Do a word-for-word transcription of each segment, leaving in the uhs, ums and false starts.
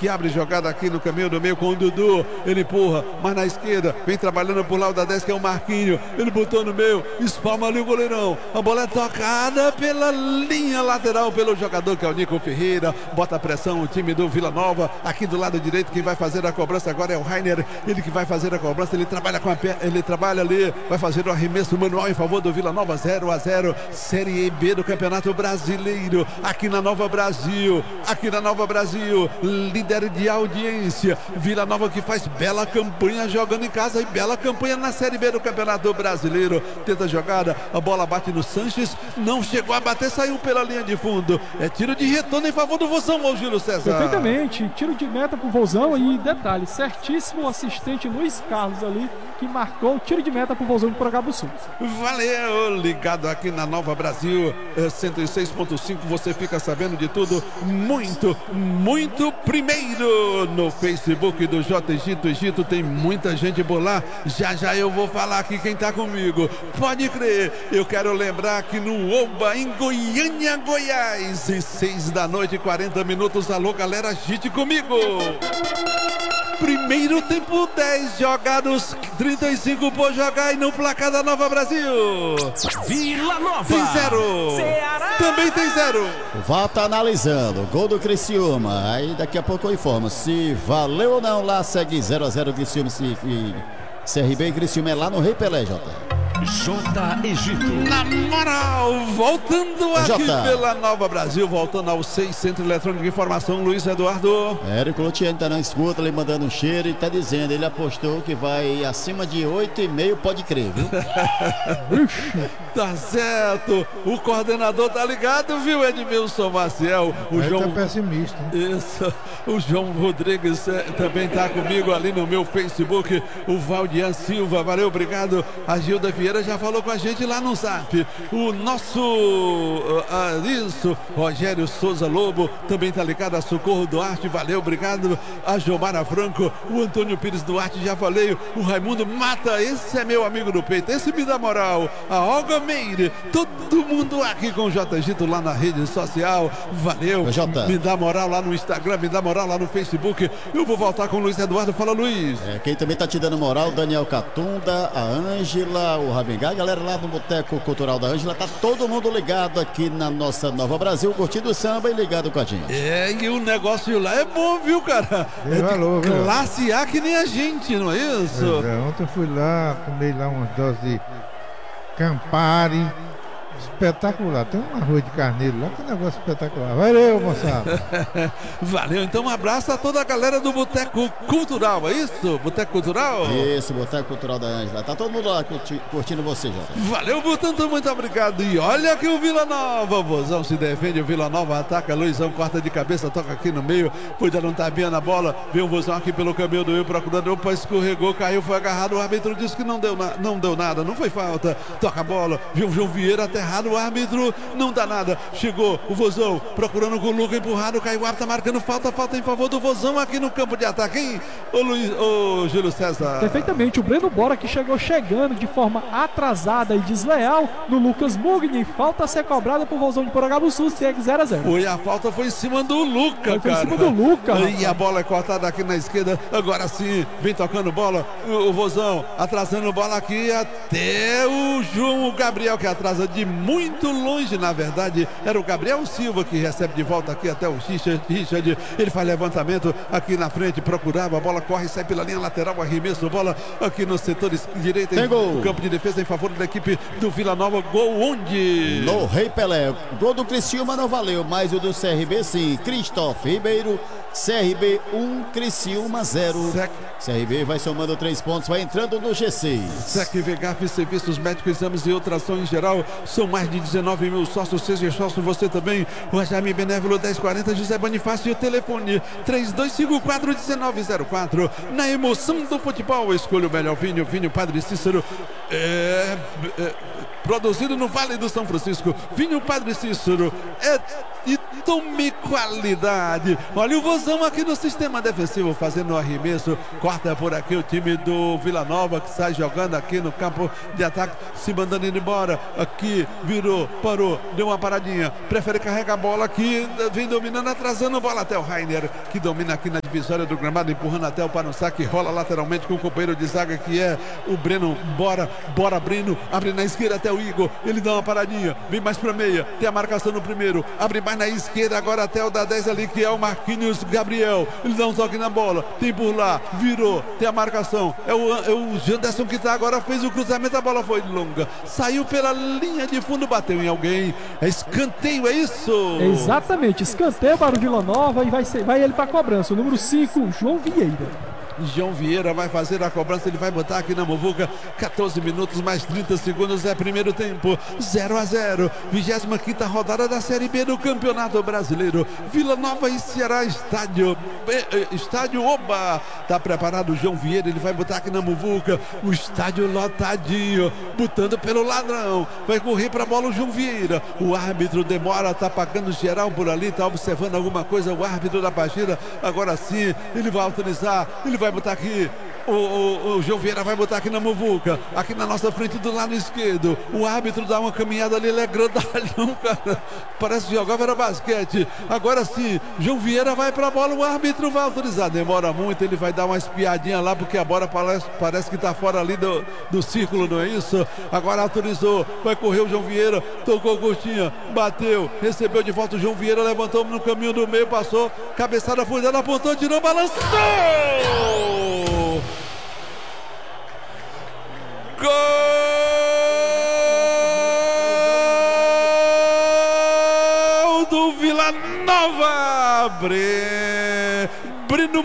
que abre jogada aqui no caminho do meio com o Dudu. Ele empurra, mas na esquerda, vem trabalhando por lá o da dez, que é o Marquinho. Ele botou no meio, espalma ali o goleirão. A bola é tocada pela linha lateral pelo jogador que é o Nico Ferreira. Bota a pressão o time do Vila Nova. Aqui do lado direito, quem vai fazer a cobrança agora é o Rainer. Ele que vai fazer a cobrança, ele trabalha com a pé, ele trabalha ali, vai fazer o arremesso manual em favor do Vila Nova. Zero a zero, Série B do Campeonato Brasileiro, aqui na Nova Brasil, aqui na Nova Brasil, líder de audiência. Vila Nova que faz bela campanha jogando em casa e bela campanha na Série B do Campeonato Brasileiro. Tenta a jogada, a bola bate no Sanches, não chegou a bater, saiu pela linha de fundo. É tiro de retorno em favor do Vozão, ô Gilo César. Perfeitamente, tiro de meta pro Vozão e detalhe, certíssimo assistente Luiz Carlos ali, que marcou o tiro de meta pro Vozão de Porangabuçu. Valeu, ligado aqui na Nova Brasil, cento e seis ponto cinco, você fica sabendo de tudo muito, muito primeiro no Facebook do J Egito. Egito tem muita gente por lá, já já eu vou falar aqui quem tá comigo, pode crer. Eu quero lembrar que no Oba, em Goiânia, Goiás, em seis da noite, quarenta minutos, alô galera, agite comigo. Primeiro tempo, dez jogados, trinta e cinco por jogar e no placar da Nova Brasil. Vila Nova tem zero. Ceará também tem zero. O V A R tá analisando. Gol do Criciúma. Aí daqui a pouco eu informo se valeu ou não. Lá segue zero a zero Criciúma e C R B e Criciúma é lá no Rei Pelé, Jota. J Egito. Na moral, voltando aqui J. pela Nova Brasil, voltando ao seis Centro Eletrônico de Informação, Luiz Eduardo. Érico Lutiene tá na escuta, ele mandando um cheiro e tá dizendo, ele apostou que vai acima de oito e meio, pode crer, viu? Tá certo, o coordenador tá ligado, viu, Edmilson Maciel? O Aí João... tá pessimista. Isso, o João Rodrigues é, também tá comigo ali no meu Facebook, o Valdian Silva, valeu, obrigado. A Gilda Vieira já falou com a gente lá no Zap. O nosso, uh, isso, Rogério Souza Lobo também tá ligado, a Socorro Duarte, valeu, obrigado. A Jomara Franco, o Antônio Pires Duarte, já falei. O Raimundo Mata, esse é meu amigo do peito, esse me dá moral. A Olga Meire, todo mundo aqui com o J Egito lá na rede social, valeu. J. Me dá moral lá no Instagram, me dá moral lá no Facebook. Eu vou voltar com o Luiz Eduardo, fala Luiz. É, quem também tá te dando moral, Daniel Catunda, a Ângela, o Rabengá, a galera lá no Boteco Cultural da Ângela, tá todo mundo ligado aqui na nossa Nova Brasil, curtindo o samba e ligado com a gente. É, e o negócio lá é bom, viu, cara? Tem valor, viu? Classe A que nem a gente, não é isso? Pois é, ontem eu fui lá, tomei lá umas doses de Campari. Espetacular, tem um arroz de carneiro lá, que negócio espetacular. Valeu, moçada. Valeu, então um abraço a toda a galera do Boteco Cultural, é isso? Boteco Cultural? Isso, Boteco Cultural da Ângela. Tá todo mundo lá curti, curtindo você, Jota. Valeu, Butantan, muito obrigado. E olha que o Vila Nova, o Vozão se defende, o Vila Nova ataca, Luizão corta de cabeça, toca aqui no meio, foi dando um tapinha na bola, vem o Vozão aqui pelo caminho do meio, procurando, opa, escorregou, caiu, foi agarrado, o árbitro disse que não deu, na, não deu nada, não foi falta, toca a bola, viu o João Vieira aterrado, o árbitro não dá nada, chegou o Vozão, procurando com o Luca, empurrado, caiu o árbitro, tá marcando falta, falta em favor do Vozão aqui no campo de ataque, hein? Ô Luiz, ô Júlio César. Perfeitamente, o Breno Bora que chegou chegando de forma atrasada e desleal no Lucas Mugni, falta a ser cobrada por Vozão de Porangabuçu, segue zero a zero. Foi, a falta foi em cima do Luca, foi cara. Foi em cima do Luca. E a bola é cortada aqui na esquerda, agora sim, vem tocando bola, o, o Vozão atrasando bola aqui até o João Gabriel, que atrasa de muito longe, na verdade, era o Gabriel Silva que recebe de volta aqui até o Richard, Richard, ele faz levantamento aqui na frente, procurava, a bola corre, sai pela linha lateral, arremesso, bola aqui no setor direito, no campo de defesa em favor da equipe do Vila Nova, gol onde? No Rei Pelé, gol do Criciúma não valeu, mas o do C R B sim, Cristóvão Ribeiro, C R B um, Criciúma zero. Sec... C R B vai somando três pontos, vai entrando no G seis. S E C V G A F, serviços médicos, exames e ultrassom em geral, são mais de dezenove mil sócios, seja sócio você também, o Ajame Benévolo dez quarenta, José Bonifácio e o telefone três dois cinco quatro um nove zero quatro. Na emoção do futebol, escolha o melhor vinho, vinho Padre Cícero, é, é, produzido no Vale do São Francisco, vinho Padre Cícero, é, e tome qualidade. Olha o Vozão aqui no sistema defensivo fazendo o arremesso, corta por aqui o time do Vila Nova que sai jogando aqui no campo de ataque, se mandando indo embora, aqui virou, parou, deu uma paradinha, prefere carregar a bola aqui, vem dominando, atrasando a bola até o Rainer, que domina aqui na divisória do gramado, empurrando até o para um saque, rola lateralmente com o companheiro de zaga que é o Breno. Bora, bora Breno, abre na esquerda até o Igor, ele dá uma paradinha, vem mais pra meia, tem a marcação no primeiro, abre mais na esquerda agora até o da dez ali que é o Marquinhos Gabriel, ele dá um toque na bola, tem por lá, virou, tem a marcação, é o, é o Janderson que tá agora, fez o cruzamento, a bola foi longa, saiu pela linha de fundo, bateu em alguém, é escanteio, é isso? Exatamente, escanteio para o Vila Nova e vai, ser, vai ele para a cobrança, o número cinco, João Vieira. João Vieira vai fazer a cobrança, ele vai botar aqui na muvuca, catorze minutos mais trinta segundos, é primeiro tempo, zero a zero, vigésima quinta rodada da Série B do Campeonato Brasileiro, Vila Nova e Ceará, estádio, estádio Oba, tá preparado o João Vieira, ele vai botar aqui na muvuca, o estádio lotadinho, botando pelo ladrão, vai correr pra bola o João Vieira, o árbitro demora, tá pagando geral por ali, tá observando alguma coisa, o árbitro da partida, agora sim, ele vai autorizar, ele vai botar aqui, o, o, o João Vieira vai botar aqui na muvuca, aqui na nossa frente do lado esquerdo, o árbitro dá uma caminhada ali, ele é grandalhão, cara, parece que jogava era basquete, agora sim, João Vieira vai pra bola, o árbitro vai autorizar, demora muito, ele vai dar uma espiadinha lá, porque a bola parece, parece que tá fora ali do, do círculo, não é isso? Agora autorizou, vai correr o João Vieira, tocou Coxinha, bateu, recebeu de volta o João Vieira, levantou no caminho do meio, passou, cabeçada furada, apontou, tirou, balançou! Gol do Vila Nova! Bre... Breno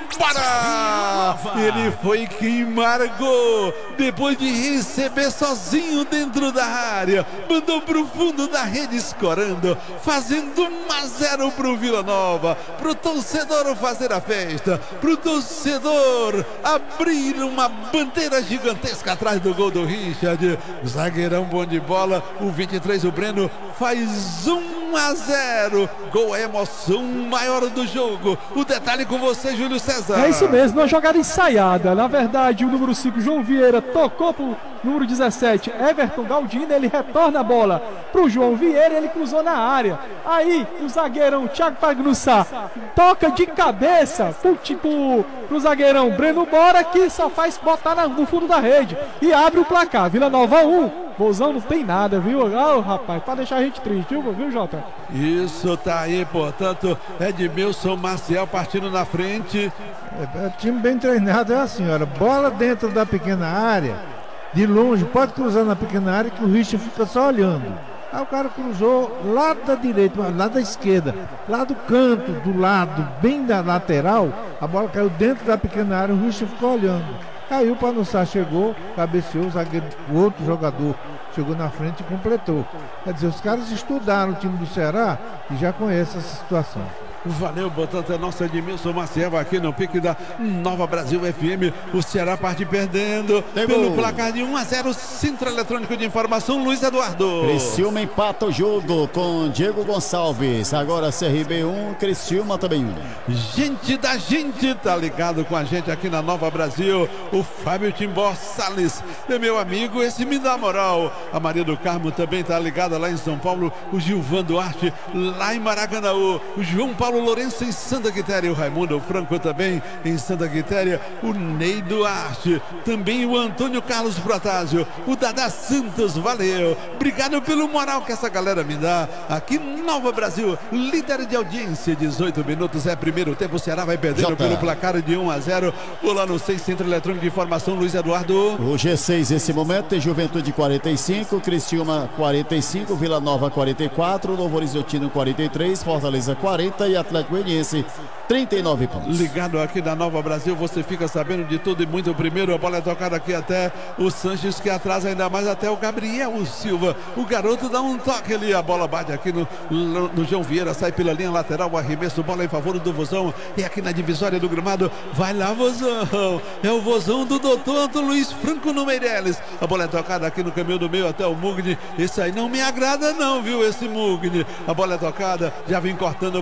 para! Ele foi quem marcou depois de receber sozinho dentro da área, mandou pro fundo da rede escorando, fazendo um a zero pro Vila Nova, pro torcedor fazer a festa, pro torcedor abrir uma bandeira gigantesca atrás do gol do Richard, zagueirão bom de bola, o vinte e três, o Breno faz um a zero, gol é a emoção maior do jogo, o detalhe com você, Júlio César. É isso mesmo, uma jogada ensaiada, na verdade o número cinco, João Vieira, tocou pro número dezessete, Everton Galdino, ele retorna a bola pro João Vieira, ele cruzou na área, aí o zagueirão Thiago Pagnussá toca de cabeça pro, tipo, pro zagueirão Breno Bora, que só faz botar na, no fundo da rede e abre o placar, Vila Nova um, Vozão não tem nada, viu? Ah, rapaz, pra deixar a gente triste, viu, viu, Jota? Isso tá aí, portanto, Edmilson Maciel partindo na frente. É, é, time bem treinado é assim, olha, bola dentro da pequena área, de longe, pode cruzar na pequena área que o Richard fica só olhando. Aí o cara cruzou lá da direita, lá da esquerda, lá do canto, do lado, bem da lateral, a bola caiu dentro da pequena área, o Richard ficou olhando. Aí o Pagnussá chegou, cabeceou, o zagueiro, o outro jogador chegou na frente e completou. Quer dizer, os caras estudaram o time do Ceará e já conhecem essa situação. Valeu, portanto, é nosso Edmilson Maciel aqui no pique da Nova Brasil F M. O Ceará parte perdendo Tem pelo gol. placar de um a zero. Centro Eletrônico de Informação, Luiz Eduardo. Criciúma empata o jogo com Diego Gonçalves. Agora C R B um, Criciúma também um. Gente da gente, tá ligado com a gente aqui na Nova Brasil. O Fábio Timbó Salles é meu amigo, esse me dá moral. A Maria do Carmo também tá ligada lá em São Paulo. O Gilvan Duarte lá em Maracanaú. O João Paulo Lourenço em Santa Quitéria, o Raimundo Franco também em Santa Quitéria, o Ney Duarte, também o Antônio Carlos Protásio, o Dada Santos, valeu, obrigado pelo moral que essa galera me dá, aqui Nova Brasil, líder de audiência, dezoito minutos, é primeiro tempo, o Ceará vai perdendo Jota. pelo placar de um a zero, vou lá no seis, Centro Eletrônico de Informação, Luiz Eduardo. O G seis nesse momento tem Juventude quarenta e cinco, Criciúma quarenta e cinco, Vila Nova quarenta e quatro, Novo Horizontino quarenta e três, Fortaleza quarenta e Atlético Goianiense trinta e nove pontos. Ligado aqui na Nova Brasil, você fica sabendo de tudo e muito. Primeiro, a bola é tocada aqui até o Sanches, que atrasa ainda mais até o Gabriel Silva. O garoto dá um toque ali, a bola bate aqui no, no, no João Vieira, sai pela linha lateral, o arremesso, bola em favor do Vozão. E aqui na divisória do gramado, vai lá, Vozão. É o Vozão do doutor Antônio Luiz Franco no Meireles. A bola é tocada aqui no caminho do meio até o Mugni. Esse aí não me agrada não, viu, esse Mugni. A bola é tocada, já vem cortando por lá.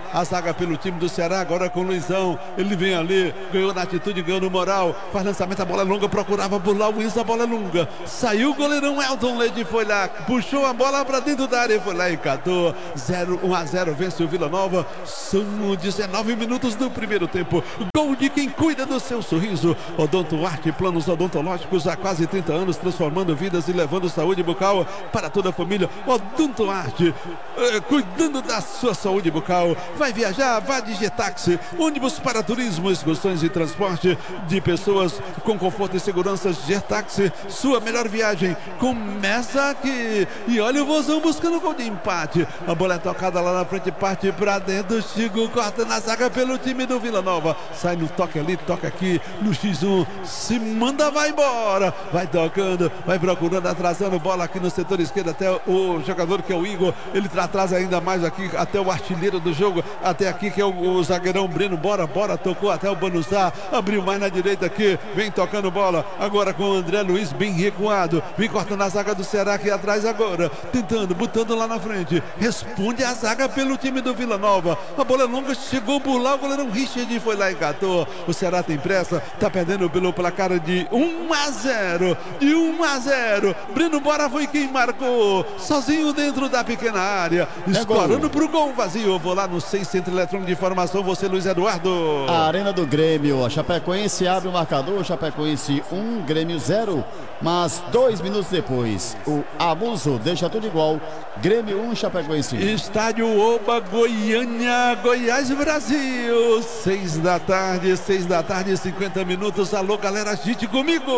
a zaga pelo time do Ceará, agora com o Luizão. Ele vem ali, ganhou na atitude, ganhou no moral. Faz lançamento, a bola é longa, procurava burlar o Luiz, a bola é longa. Saiu o goleirão Elton Leite, foi lá, puxou a bola para dentro da área e foi lá e catou. um a zero, vence o Vila Nova. São dezenove minutos do primeiro tempo. Gol de quem cuida do seu sorriso. Odonto Arte, planos odontológicos há quase trinta anos, transformando vidas e levando saúde bucal para toda a família. Odonto Arte, eh, cuidando da sua saúde bucal. Vai viajar, vá de Getaxi, ônibus para turismo, excursões e transporte de pessoas com conforto e segurança. Getaxi, sua melhor viagem começa aqui. E olha o Vozão buscando gol de empate. A bola é tocada lá na frente, parte para dentro. Chico corta na zaga pelo time do Vila Nova. Sai no toque ali, toca aqui no xis um. Se manda, vai embora. Vai tocando, vai procurando, atrasando bola aqui no setor esquerdo até o jogador que é o Igor. Ele atrasa ainda mais aqui até o artilheiro do jogo. Até aqui que é o, o zagueirão Breno. Bora, bora, tocou até o Banuzá. Abriu mais na direita aqui. Vem tocando bola. Agora com o André Luiz bem recuado. Vem cortando a zaga do Ceará aqui atrás agora. Tentando, botando lá na frente. Responde a zaga pelo time do Vila Nova. A bola longa chegou por lá. O goleirão Richard foi lá e catou. O Ceará tem pressa. Tá perdendo pelo placar de um a zero. De um a zero. Breno Bora foi quem marcou. Sozinho dentro da pequena área. Escorando pro gol vazio. Vou lá no seis Centro Eletrônico de Informação. Você, Luiz Eduardo. A Arena do Grêmio. A Chapecoense abre o marcador. Chapecoense um, Grêmio zero. Mas dois minutos depois, o abuso deixa tudo igual. Grêmio um, Chapecoense um. Estádio Oba, Goiânia, Goiás, Brasil. Seis da tarde, seis da tarde, cinquenta minutos. Alô, galera, agite comigo.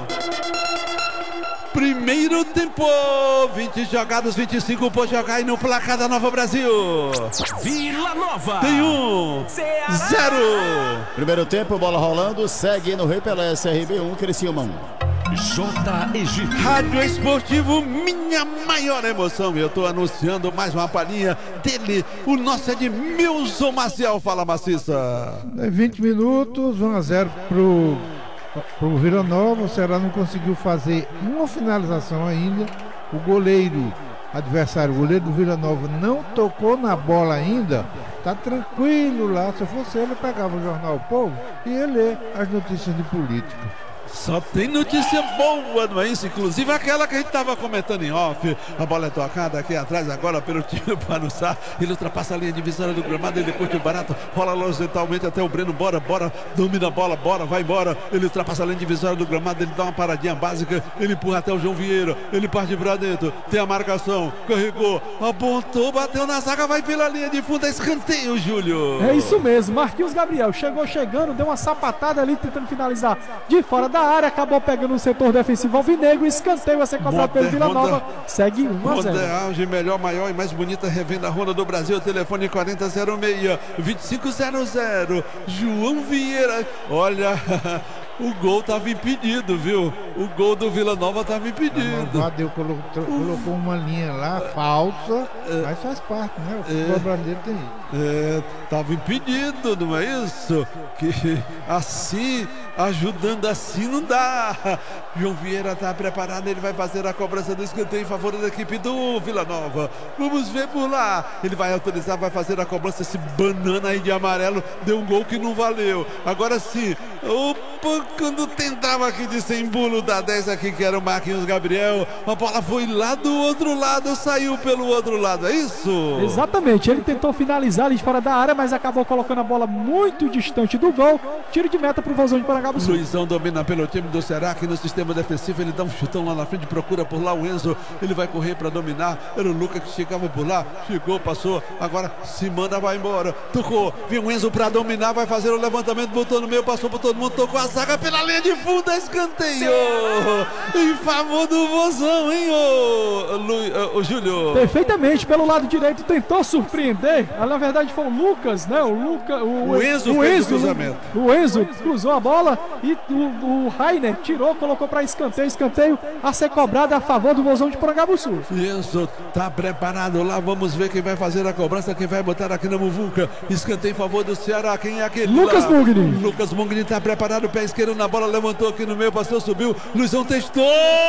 Primeiro tempo, vinte jogados, vinte e cinco por jogar e no placar da Nova Brasil. Vila Nova tem um, Ceará. zero. Primeiro tempo, bola rolando, segue no Rei Pelé, C R B um, Criciúma um. J. Egito. Rádio Esportivo, minha maior emoção. Eu tô anunciando mais uma palhinha dele, o nosso Edmilson Maciel. Fala, Maciça. vinte minutos, um a zero pro, pro Vila Nova. O Ceará não conseguiu fazer uma finalização ainda. O goleiro adversário, o goleiro do Vila Nova, não tocou na bola ainda. Tá tranquilo lá. Se eu fosse ele, eu pegava o jornal O Povo e ia ler as notícias de política. Só tem notícia boa, não é isso? Inclusive aquela que a gente estava comentando em off. A bola é tocada aqui atrás agora pelo time do Panuçá. Ele ultrapassa a linha divisória do gramado, ele curte o barato, rola horizontalmente até o Breno. Bora, bora, domina a bola, bora, vai embora. Ele ultrapassa a linha divisória do gramado, ele dá uma paradinha básica, ele empurra até o João Vieira, ele parte pra dentro, tem a marcação, carregou, apontou, bateu na zaga, vai pela linha de fundo, é escanteio, Júlio. É isso mesmo, Marquinhos Gabriel chegou chegando, deu uma sapatada ali tentando finalizar de fora da área, acabou pegando o setor defensivo alvinegro, escanteio a ser cobrado pelo Vila Nova, segue um a zero. Ronda Auge, melhor, maior e mais bonita revenda Honda do Brasil, telefone quarenta zero seis, vinte e cinco zero zero, João Vieira, olha... O gol estava impedido, viu? O gol do Vila Nova estava impedido. O Vadeu colocou, colocou uma linha lá, falsa, é, mas faz parte, né? O futebol é, brasileiro tem isso. Estava é, impedido, não é isso? Que assim, ajudando assim não dá. João Vieira está preparado, ele vai fazer a cobrança do escanteio em favor da equipe do Vila Nova. Vamos ver por lá. Ele vai autorizar, vai fazer a cobrança. Esse banana aí de amarelo deu um gol que não valeu. Agora sim, opa, quando tentava aqui de sem bulo da dez aqui, que era o Marquinhos Gabriel, a bola foi lá do outro lado, saiu pelo outro lado, é isso? Exatamente, ele tentou finalizar ali de fora da área, mas acabou colocando a bola muito distante do gol. Tiro de meta pro Vozão de Porangabuçu. Luizão domina pelo time do Ceará aqui no sistema defensivo, ele dá um chutão lá na frente, procura por lá o Enzo, ele vai correr para dominar, era o Lucas que chegava por lá, chegou, passou, agora se manda, vai embora, tocou, vem o Enzo para dominar, vai fazer o levantamento, botou no meio, passou por todo mundo, tocou a zaga pela linha de fundo, escanteio em favor do Vozão, hein, ô, Lu, ô, Júlio? Perfeitamente, pelo lado direito tentou surpreender, na verdade foi o Lucas, né, o Lucas, o, o Enzo o fez Enzo, o cruzamento. O Enzo cruzou a bola e o, o Rainer tirou, colocou para escanteio, escanteio a ser cobrado a favor do Vozão de Porangabuçu. Enzo tá preparado lá, vamos ver quem vai fazer a cobrança, quem vai botar aqui na muvuca, escanteio em favor do Ceará, quem é aquele Lucas lá? Mugni. Lucas Mugni tá já preparado, o pé esquerdo na bola, levantou aqui no meio, passou, subiu, Luizão testou,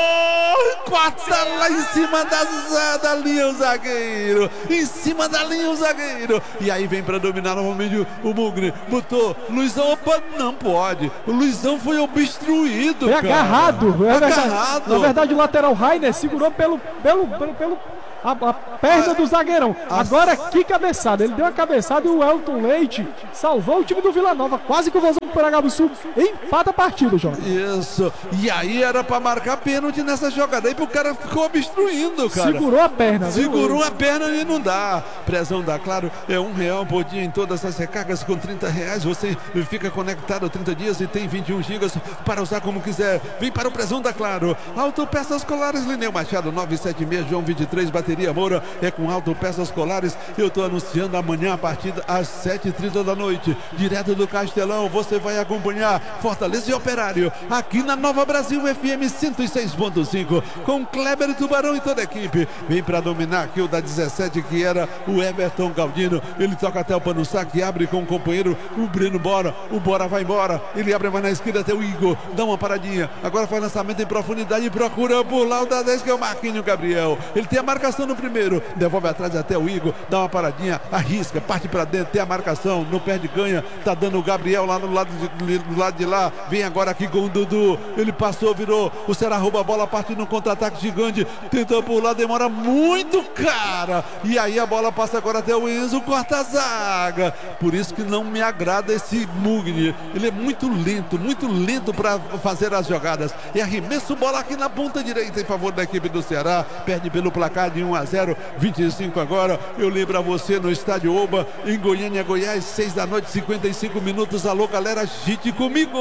corta lá em cima da, da linha o zagueiro, em cima da linha o zagueiro, e aí vem para dominar novamente o, o Mugni, botou, Luizão, opa, não pode, o Luizão foi obstruído, foi cara. agarrado, foi agarrado, na verdade o lateral Rainer segurou pelo, pelo, pelo, pelo A, a perna do zagueirão. Agora que cabeçada. Ele deu a cabeçada e o Elton Leite salvou o time do Vila Nova. Quase que o Vozão do Porangabuçu empata a partida, Jorge. Isso. E aí era pra marcar pênalti nessa jogada. Aí o cara ficou obstruindo, cara. Segurou a perna. Segurou viu? a perna e não dá. Prezão da Claro é um real por dia em todas as recargas. Com trinta reais você fica conectado trinta dias e tem vinte e um gigas para usar como quiser. Vem para o Prezão da Claro. Autopeças Colares, Lineu Machado nove sete seis, João vinte e três, Bateria Moura é com Autopeças Colares. Eu estou anunciando amanhã a partida às sete e trinta da noite, direto do Castelão. Você vai acompanhar Fortaleza e Operário aqui na Nova Brasil F M cento e seis ponto cinco com Kleber Tubarão e toda a equipe. Vem para dominar aqui o da dezessete, que era o Everton Galdino. Ele toca até o pano saque, abre com o companheiro o Breno Bora. O Bora vai embora, ele abre mais na esquerda até o Igor, dá uma paradinha, agora faz lançamento em profundidade e procura por lá o da dez, que é o Marquinhos Gabriel. Ele tem a marcação no primeiro, devolve atrás até o Igor, dá uma paradinha, arrisca, parte para dentro, tem a marcação, não perde, ganha, tá dando o Gabriel lá no lado de, do lado de lá, vem agora aqui com o Dudu, ele passou, virou, o Ceará rouba a bola, parte no contra-ataque gigante, tenta por lá, demora muito, cara, e aí a bola passa agora até o Enzo, corta a zaga. Por isso que não me agrada esse Mugni, ele é muito lento, muito lento para fazer as jogadas, e arremesso bola aqui na ponta direita em favor da equipe do Ceará, perde pelo placar de um a zero, vinte e cinco agora. Eu lembro a você no estádio Oba, em Goiânia, Goiás, seis da noite, cinquenta e cinco minutos. Alô, galera, agite comigo.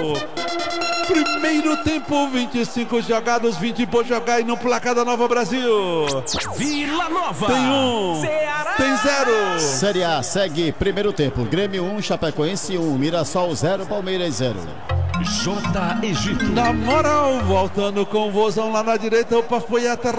Primeiro tempo, vinte e cinco jogados, vinte por jogar e no placar da Nova Brasil. Vila Nova tem um, Ceará tem zero. Série A segue primeiro tempo. Grêmio um, Chapecoense um, Mirassol zero, Palmeiras zero. J. Egito. Na moral, voltando com o Vozão lá na direita, opa, foi atrás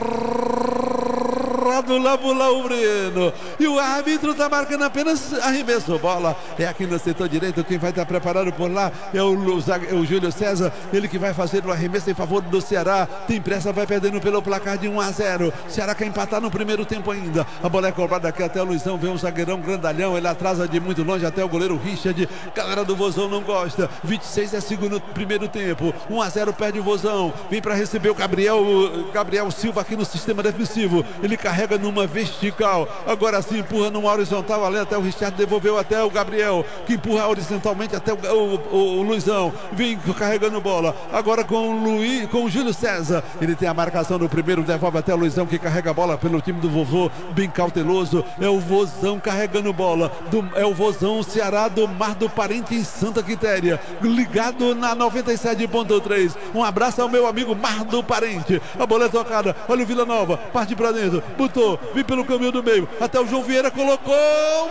do Labula o Breno. E o árbitro tá marcando apenas arremesso. Bola é aqui no setor direito. Quem vai estar preparado por lá é o, é o Júlio César. Ele que vai fazer o arremesso em favor do Ceará. Tem pressa, vai perdendo pelo placar de um a zero. Ceará quer empatar no primeiro tempo ainda. A bola é cobrada aqui até o Luizão. Vem um zagueirão grandalhão. Ele atrasa de muito longe até o goleiro Richard. Galera do Vozão não gosta. vinte e seis é segundo primeiro tempo. um a zero perde o Vozão. Vem para receber o Gabriel, o Gabriel Silva aqui no sistema defensivo. Ele carrega numa vertical, agora sim empurra numa horizontal, ali até o Richard, devolveu até o Gabriel, que empurra horizontalmente até o, o, o, o Luizão, vem carregando bola, agora com o Luiz, com o Júlio César, ele tem a marcação do primeiro, devolve até o Luizão, que carrega a bola pelo time do vovô, bem cauteloso, é o Vozão carregando bola, do, é o Vozão Ceará do Mar do Parente em Santa Quitéria, ligado na noventa e sete ponto três, um abraço ao meu amigo Mar do Parente, a bola é tocada, olha o Vila Nova, parte pra dentro, botou, vem pelo caminho do meio, até o João Vieira colocou um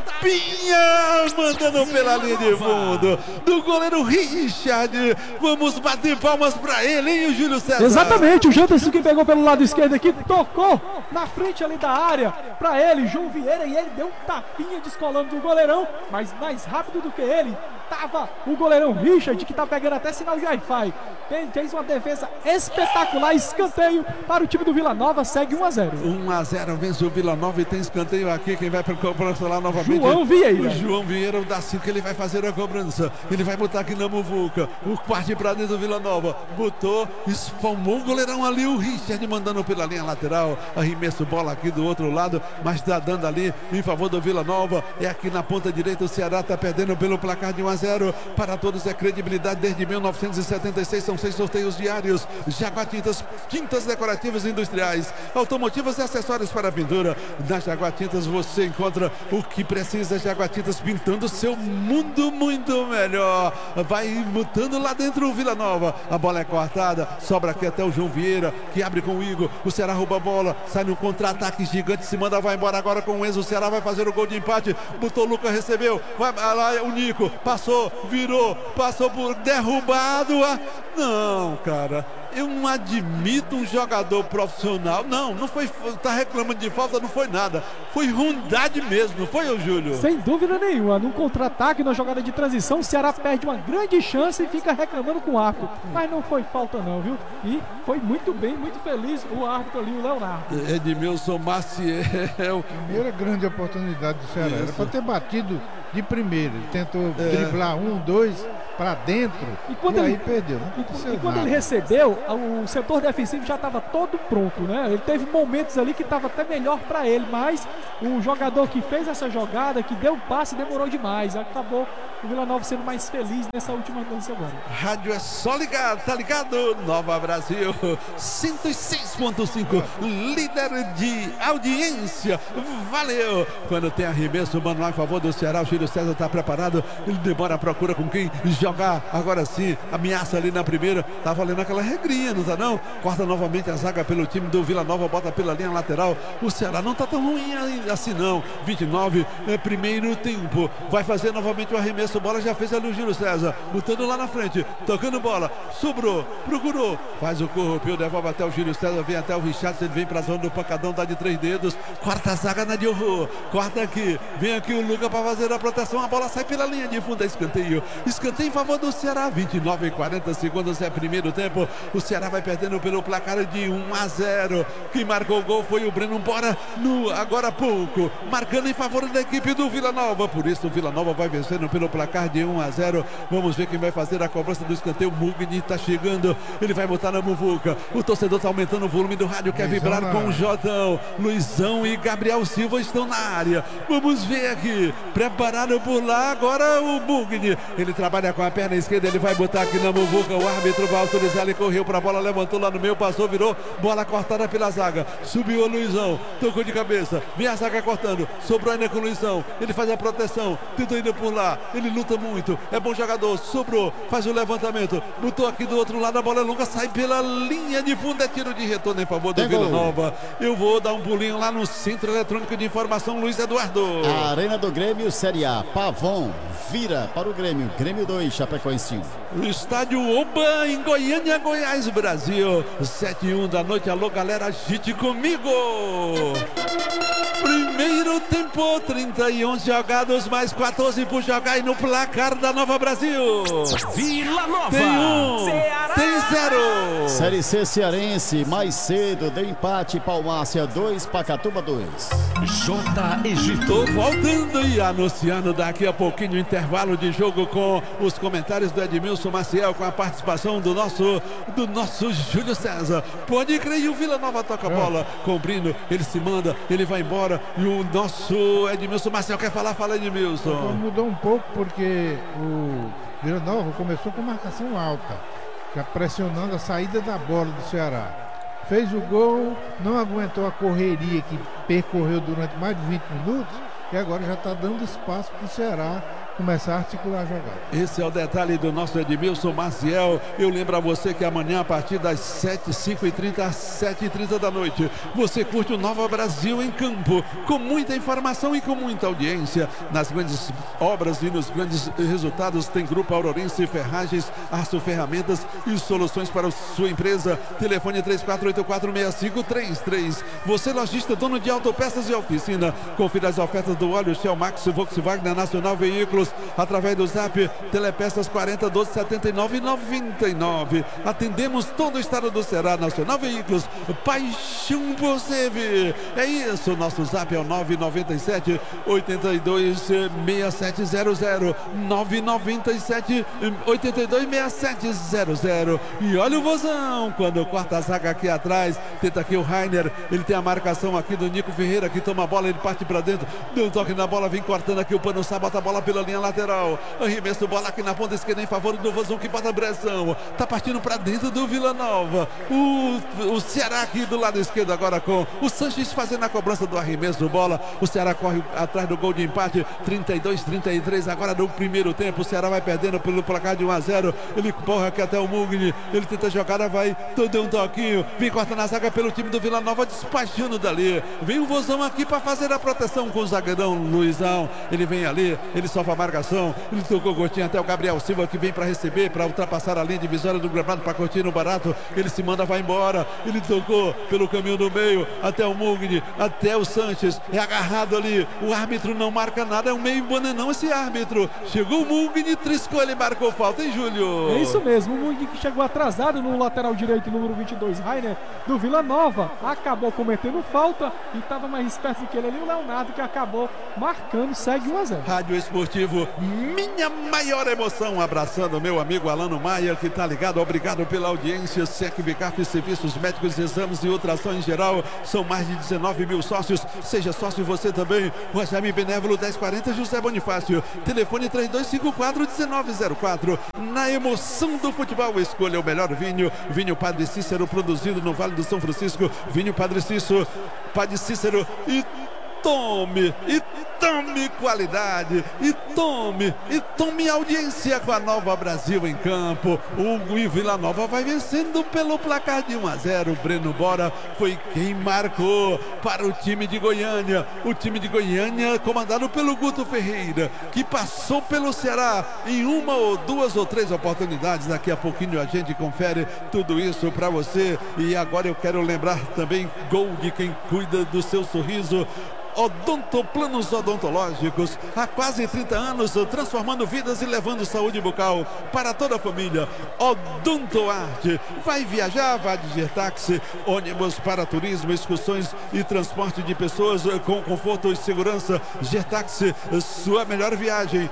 tapinha, mandando pela linha de fundo, do goleiro Richard. Vamos bater palmas pra ele, hein, o Júlio César? Exatamente, o Janderson que pegou pelo lado esquerdo aqui, tocou na frente ali da área pra ele, João Vieira, e ele deu um tapinha descolando do goleirão, mas mais rápido do que ele tava o goleirão Richard, que tá pegando até sinal de Wi-Fi. Fez uma defesa espetacular, escanteio para o time do Vila Nova, segue um a zero. um a zero, vence o Vila Nova e tem escanteio aqui. Quem vai para cobrança lá novamente? João Vieira. O João Vieira, o da cinco, ele vai fazer a cobrança. Ele vai botar aqui na muvuca. O parte para dentro do Vila Nova. Botou, espalmou o goleirão ali. O Richard mandando pela linha lateral. Arremesso bola aqui do outro lado, mas tá dando ali em favor do Vila Nova. É aqui na ponta direita. O Ceará tá perdendo pelo placar de um a zero. Para todos é credibilidade desde mil novecentos e setenta e seis. São seis sorteios diários. Jaguar Tintas, tintas decorativas e industriais, automotivas e acessórios para pintura. Na Jaguar Tintas você encontra o que precisa. Jaguar Tintas pintando seu mundo muito melhor. Vai mutando lá dentro o Vila Nova. A bola é cortada, sobra aqui até o João Vieira, que abre com o Igor. O Ceará rouba a bola, sai no contra-ataque gigante, se manda, vai embora agora com o Enzo. O Ceará vai fazer o gol de empate. Botou o Lucas, recebeu, vai lá o Nico, passou, virou, passou por derrubado. Ah, não, cara. eu não admito um jogador profissional. Não, não foi, tá reclamando de falta, não foi nada. Foi ruindade mesmo, não foi, ô Júlio? Sem dúvida nenhuma. Num contra-ataque, na jogada de transição, o Ceará perde uma grande chance e fica reclamando com o árbitro. Mas não foi falta não, viu? E foi muito bem, muito feliz o árbitro ali, o Leonardo. Edmilson Maciel. Primeira grande oportunidade do Ceará. Isso. Era para ter batido de primeiro. Ele tentou É. driblar um, dois para dentro E quando e ele- aí perdeu. Não E, aconteceu e quando nada. ele recebeu, o setor defensivo já estava todo pronto, né? Ele teve momentos ali que estava até melhor para ele, mas o jogador que fez essa jogada, que deu o passe, demorou demais. Acabou o Vila Nova sendo mais feliz nessa última lance agora. Rádio é só ligado, tá ligado? Nova Brasil, cento e seis ponto cinco, líder de audiência. Valeu! Quando tem arremesso manual em favor do Ceará, o Júlio César tá preparado. Ele demora a procura com quem jogar. Agora sim, ameaça ali na primeira. Tá valendo aquela regrinha, não tá não? Corta novamente a zaga pelo time do Vila Nova, bota pela linha lateral. O Ceará não tá tão ruim assim não. vinte e nove, é primeiro tempo. Vai fazer novamente o arremesso. Bola já fez ali o Júlio César. Lutando lá na frente, tocando bola. Sobrou, procurou. Faz o corrupio, devolve até o Júlio César. Vem até o Richardson, ele vem pra zona do pancadão, dá de três dedos. Quarta zaga na Diogo. Corta aqui, vem aqui o Luca pra fazer a proteção. A bola sai pela linha de fundo, é escanteio. Escanteio em favor do Ceará. vinte e nove e quarenta segundos é primeiro tempo. O Ceará vai perdendo pelo placar de um a zero. Quem marcou o gol foi o Breno Bora no agora há pouco, marcando em favor da equipe do Vila Nova. Por isso o Vila Nova vai vencendo pelo placar de um a zero. Vamos ver quem vai fazer a cobrança do escanteio. O Mugni tá chegando, ele vai botar na muvuca. O torcedor tá aumentando o volume do rádio, quer Luizão vibrar na com o área. Jotão. Luizão e Gabriel Silva estão na área. Vamos ver aqui, preparado por lá agora o Mugni. Ele trabalha com a perna esquerda, ele vai botar aqui na muvuca. O árbitro vai autorizar, ele correu pra bola, levantou lá no meio, passou, virou, bola cortada pela zaga. Subiu o Luizão, tocou de cabeça, vem a zaga cortando, sobrou ainda com o Luizão. Ele faz a proteção, tentou ir por lá, ele luta muito, é bom jogador, sobrou, faz o levantamento, botou aqui do outro lado, a bola longa sai pela linha de fundo, é tiro de retorno em favor do Tem Vila gol. Nova. Eu vou dar um pulinho lá no Centro Eletrônico de Informação Luiz Eduardo. A Arena do Grêmio, Série A. Pavon vira para o Grêmio. Grêmio dois, Chapecoense um. O estádio Oba em Goiânia, Goiás, Brasil. sete e um da noite. Alô, galera, agite comigo. Primeiro tempo, trinta e um jogados, mais quatorze por jogar e no placar da Nova Brasil. Vila Nova. Tem um, Ceará. tem zero. Série C cearense, mais cedo, deu empate, Palmácia dois, Pacatuba dois. J. Egito. Tô voltando e anunciando daqui a pouquinho o intervalo de jogo com os comentários do Edmilson Maciel, com a participação do nosso, do nosso Júlio César. Pode crer, e o Vila Nova toca a bola com o Brino, ele se manda, ele vai embora e o nosso Edmilson Maciel quer falar, fala Edmilson. Mudou um pouco porque o Vila Nova começou com marcação alta, já pressionando a saída da bola do Ceará. Fez o gol, não aguentou a correria que percorreu durante mais de vinte minutos e agora já está dando espaço para o Ceará começar a articular a jogada. Esse é o detalhe do nosso Edmilson Maciel. Eu lembro a você que amanhã, a partir das sete, cinco e trinta às sete e trinta da noite, você curte o Nova Brasil em campo, com muita informação e com muita audiência. Nas grandes obras e nos grandes resultados tem Grupo Aurorense, Ferragens, Aço Ferramentas e soluções para a sua empresa. Telefone três quatro oito quatro, seis cinco três três. Você, lojista, dono de autopeças e oficina, confira as ofertas do óleo Shell Max Volkswagen Nacional Veículos através do Zap Telepeças quarenta, doze, setenta e nove, noventa e nove. Atendemos todo o estado do Ceará. Nacional Veículos, paixão por servir. É isso, nosso Zap é o nove nove sete, oito dois, seis sete zero zero, nove nove sete, oito dois, seis sete zero zero. E olha o Vozão, quando corta a zaga aqui atrás, tenta aqui o Rainer, ele tem a marcação aqui do Nico Ferreira, que toma a bola, ele parte pra dentro, deu um toque na bola, vem cortando aqui o Pano Sá, bota a bola pela linha lateral, arremesso, bola aqui na ponta esquerda em favor do Vozão, que bota a pressão, tá partindo pra dentro do Vila Nova, o, o Ceará aqui do lado esquerdo agora com o Sanches fazendo a cobrança do arremesso, bola, o Ceará corre atrás do gol de empate, trinta e dois, trinta e três, agora no primeiro tempo, o Ceará vai perdendo pelo placar de um a zero, ele porra aqui até o Mugni, ele tenta jogar, vai, deu um toquinho, vem cortando a zaga pelo time do Vila Nova, despachando dali, vem o Vozão aqui pra fazer a proteção com o zagueirão Luizão, ele vem ali, ele só vai marcação. Ele tocou curtinho até o Gabriel Silva, que vem para receber, para ultrapassar a linha divisória do gramado para curtir no barato. Ele se manda, vai embora. Ele tocou pelo caminho do meio até o Mugni, até o Sanches. É agarrado ali. O árbitro não marca nada. É um meio bananão esse árbitro. Chegou o Mugni, triscou, ele marcou falta, hein, Júlio? É isso mesmo. O Mugni que chegou atrasado no lateral direito, número vinte e dois, Rainer, do Vila Nova. Acabou cometendo falta e estava mais esperto do que ele ali, o Leonardo, que acabou marcando, segue um a zero. Rádio Esportivo, minha maior emoção, abraçando meu amigo Alano Maia, que tá ligado. Obrigado pela audiência. Secvicaf, serviços médicos, exames e ultrassom em geral. São mais de dezenove mil sócios. Seja sócio você também. Rua Jaime Benévolo dez quarenta, José Bonifácio. Telefone três dois cinco quatro, um nove zero quatro. Na emoção do futebol, escolha o melhor vinho. Vinho Padre Cícero, produzido no Vale do São Francisco. Vinho Padre Cícero, Padre Cícero e tome, e tome qualidade, e tome, e tome audiência com a Nova Brasil em campo. O Vila Nova vai vencendo pelo placar de um a zero. Breno Bora foi quem marcou para o time de Goiânia. O time de Goiânia comandado pelo Guto Ferreira, que passou pelo Ceará em uma ou duas ou três oportunidades. Daqui a pouquinho a gente confere tudo isso para você. E agora eu quero lembrar também, gol de quem cuida do seu sorriso. Odontoplanos Odontológicos, há quase trinta anos, transformando vidas e levando saúde bucal para toda a família. Odontoarte, vai viajar, vai de Gertaxi, ônibus para turismo, excursões e transporte de pessoas com conforto e segurança. Gertaxi, sua melhor viagem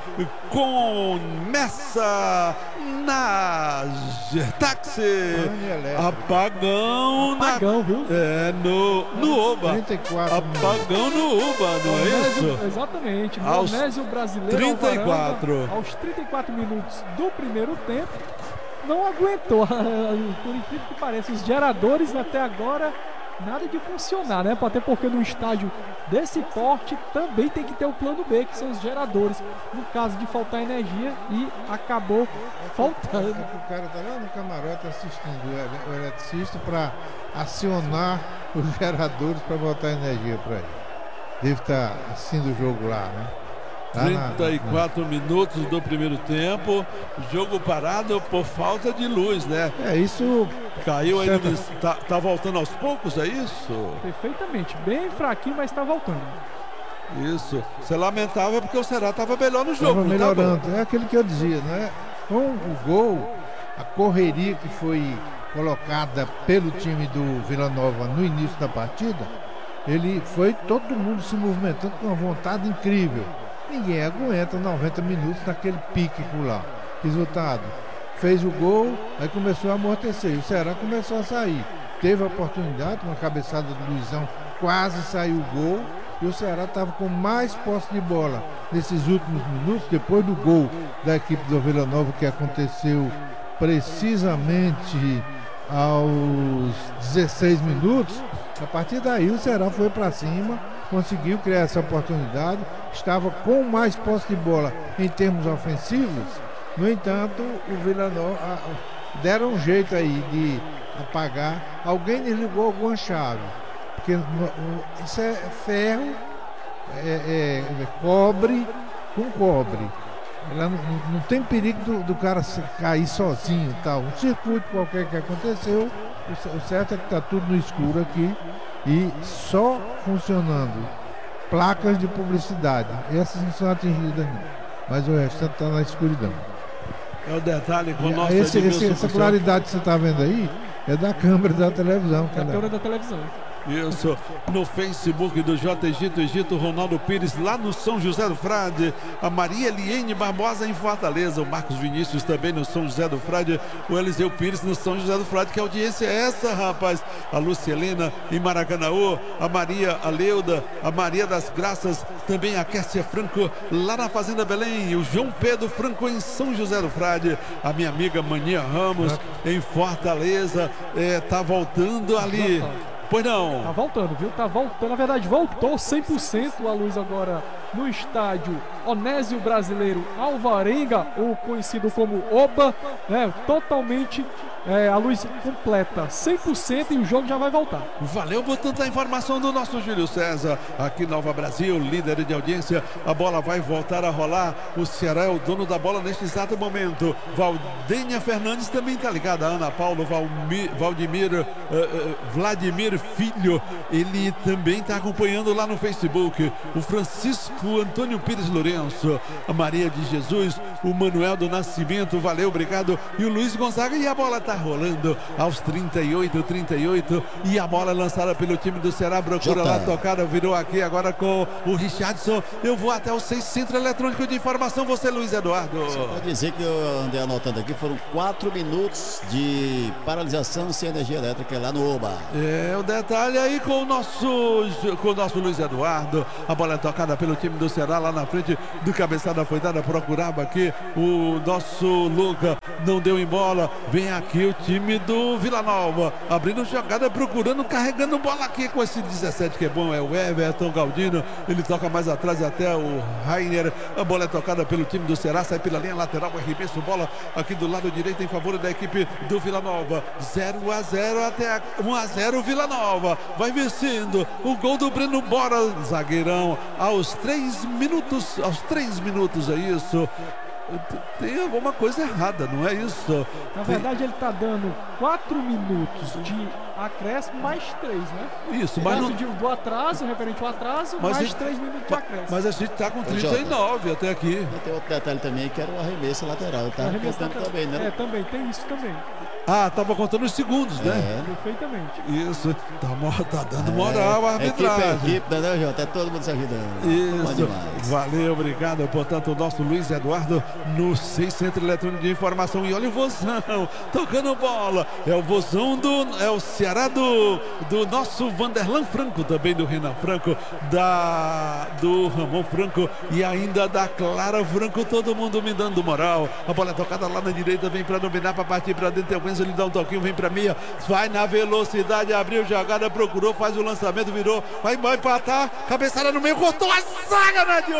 começa na Gertaxi. Apagão na... Apagão, viu? É, no, no Oba. trinta e quatro Apagão no Uba, não é Maionésio, isso? Exatamente. Aos Maionésio brasileiro trinta e quatro. Alvaranda, aos trinta e quatro minutos do primeiro tempo, não aguentou. Por incrível que pareça, os geradores até agora nada de funcionar, né? Até porque no estádio desse porte também tem que ter o plano B, que são os geradores, no caso de faltar energia, e acabou faltando. É que o cara tá lá no camarote assistindo o eletricista para acionar os geradores para botar energia para ele. Deve estar assistindo o jogo lá, né? Lá trinta e quatro na... minutos do primeiro tempo, jogo parado por falta de luz, né? É, isso... Caiu aí, certo. tá, tá voltando aos poucos, é isso? Perfeitamente, bem fraquinho, mas está voltando. Isso, isso é lamentável porque o Ceará estava melhor no jogo. Estava melhorando, tá, é aquilo que eu dizia, né? Com o gol, a correria que foi colocada pelo time do Vila Nova no início da partida, ele foi todo mundo se movimentando com uma vontade incrível. Ninguém aguenta noventa minutos naquele pique por lá. Resultado, fez o gol, aí começou a amortecer. O Ceará começou a sair. Teve a oportunidade, uma cabeçada do Luizão, quase saiu o gol. E o Ceará estava com mais posse de bola nesses últimos minutos, depois do gol da equipe do Vila Nova, que aconteceu precisamente aos dezesseis minutos. A partir daí o Ceará foi para cima, conseguiu criar essa oportunidade, estava com mais posse de bola em termos ofensivos. No entanto, o Vila Nova deram um jeito aí de apagar. Alguém desligou alguma chave, porque isso é ferro, é, é, é cobre com cobre. Não, não tem perigo do, do cara cair sozinho, tal. Um circuito qualquer que aconteceu, o certo é que está tudo no escuro aqui e só funcionando placas de publicidade. Essas não são atingidas não, mas o restante está na escuridão. É o detalhe com o nosso esse, esse, essa claridade que você está vendo aí é da câmera da televisão. Da câmera da televisão. Isso, no Facebook do J Egito, Egito Ronaldo Pires, lá no São José do Frade, a Maria Eliene Barbosa em Fortaleza, o Marcos Vinícius também no São José do Frade, o Eliseu Pires no São José do Frade. Que audiência é essa, rapaz? A Lúcia Helena em Maracanaú, a Maria Aleuda, a Maria das Graças, também a Kércia Franco lá na Fazenda Belém, o João Pedro Franco em São José do Frade, a minha amiga Mania Ramos em Fortaleza, é, tá voltando ali. Pois não. Tá voltando, viu? Tá voltando. Na verdade, voltou cem por cento a luz agora no estádio Onésio Brasileiro Alvarenga, ou conhecido como Oba, né? Totalmente é, a luz completa, cem por cento, e o jogo já vai voltar. Valeu por tanta informação do nosso Júlio César. Aqui Nova Brasil, líder de audiência. A bola vai voltar a rolar. O Ceará é o dono da bola neste exato momento. Valdênia Fernandes também está ligada. Ana Paulo, Valmir, Valdemir, uh, uh, Vladimir Filho. Ele também está acompanhando lá no Facebook. O Francisco Antônio Pires Lourenço. A Maria de Jesus. O Manuel do Nascimento. Valeu, obrigado. E o Luiz Gonzaga. E a bola está rolando aos trinta e oito, trinta e oito. E a bola lançada pelo time do Ceará. Procura lá, tocada, virou aqui agora com o Richardson. Eu vou até o seis Centro Eletrônico de Informação. Você, Luiz Eduardo. Só pra dizer que eu andei anotando aqui, foram quatro minutos de paralisação sem energia elétrica lá no Oba. É, o detalhe aí com o nosso, com o nosso Luiz Eduardo. A bola é tocada pelo time do Ceará lá na frente do cabeçada, foi dada, procurava aqui o nosso Luca, não deu em bola. Vem aqui o time do Vila Nova, abrindo jogada, procurando, carregando bola aqui com esse dezessete que é bom, é o Everton Galdino. Ele toca mais atrás até o Rainer. A bola é tocada pelo time do Ceará, sai pela linha lateral, arremesso, bola aqui do lado direito em favor da equipe do Vila Nova. zero a zero até um a zero Vila Nova. Vai vencendo o gol do Breno Bora, zagueirão, aos três minutos, aos três minutos é isso. Tem alguma coisa errada, não é isso? Na verdade, ele tá dando quatro minutos de acréscimo mais três, né? Isso, mas não... do atraso, referente ao atraso, mas mais gente... três minutos de acréscimo. Mas a gente tá com trinta e nove até aqui. E tem outro detalhe também, que era o arremesso lateral. Tá arremesso contando também, né? É, também, tem isso também. Ah, tava contando os segundos, né? É. Perfeitamente. Isso, tá, tá dando moral a arbitragem. Equipe, equipe, né, Jota? Tá todo mundo se ajudando. Isso, valeu, obrigado. Portanto, o nosso Luiz Eduardo no seis Centro Eletrônico de Informação. E olha o Vozão, tocando bola. É o Vozão do... É o Ceará do, do nosso Vanderlan Franco, também do Renan Franco, da, do Ramon Franco e ainda da Clara Franco. Todo mundo me dando moral. A bola é tocada lá na direita, vem para dominar, para partir para dentro. Tem o ele dá um toquinho, vem pra mim, vai na velocidade, abriu jogada, procurou, faz o lançamento, virou, vai, vai empatar, cabeçada no meio, cortou a zaga, Nadio!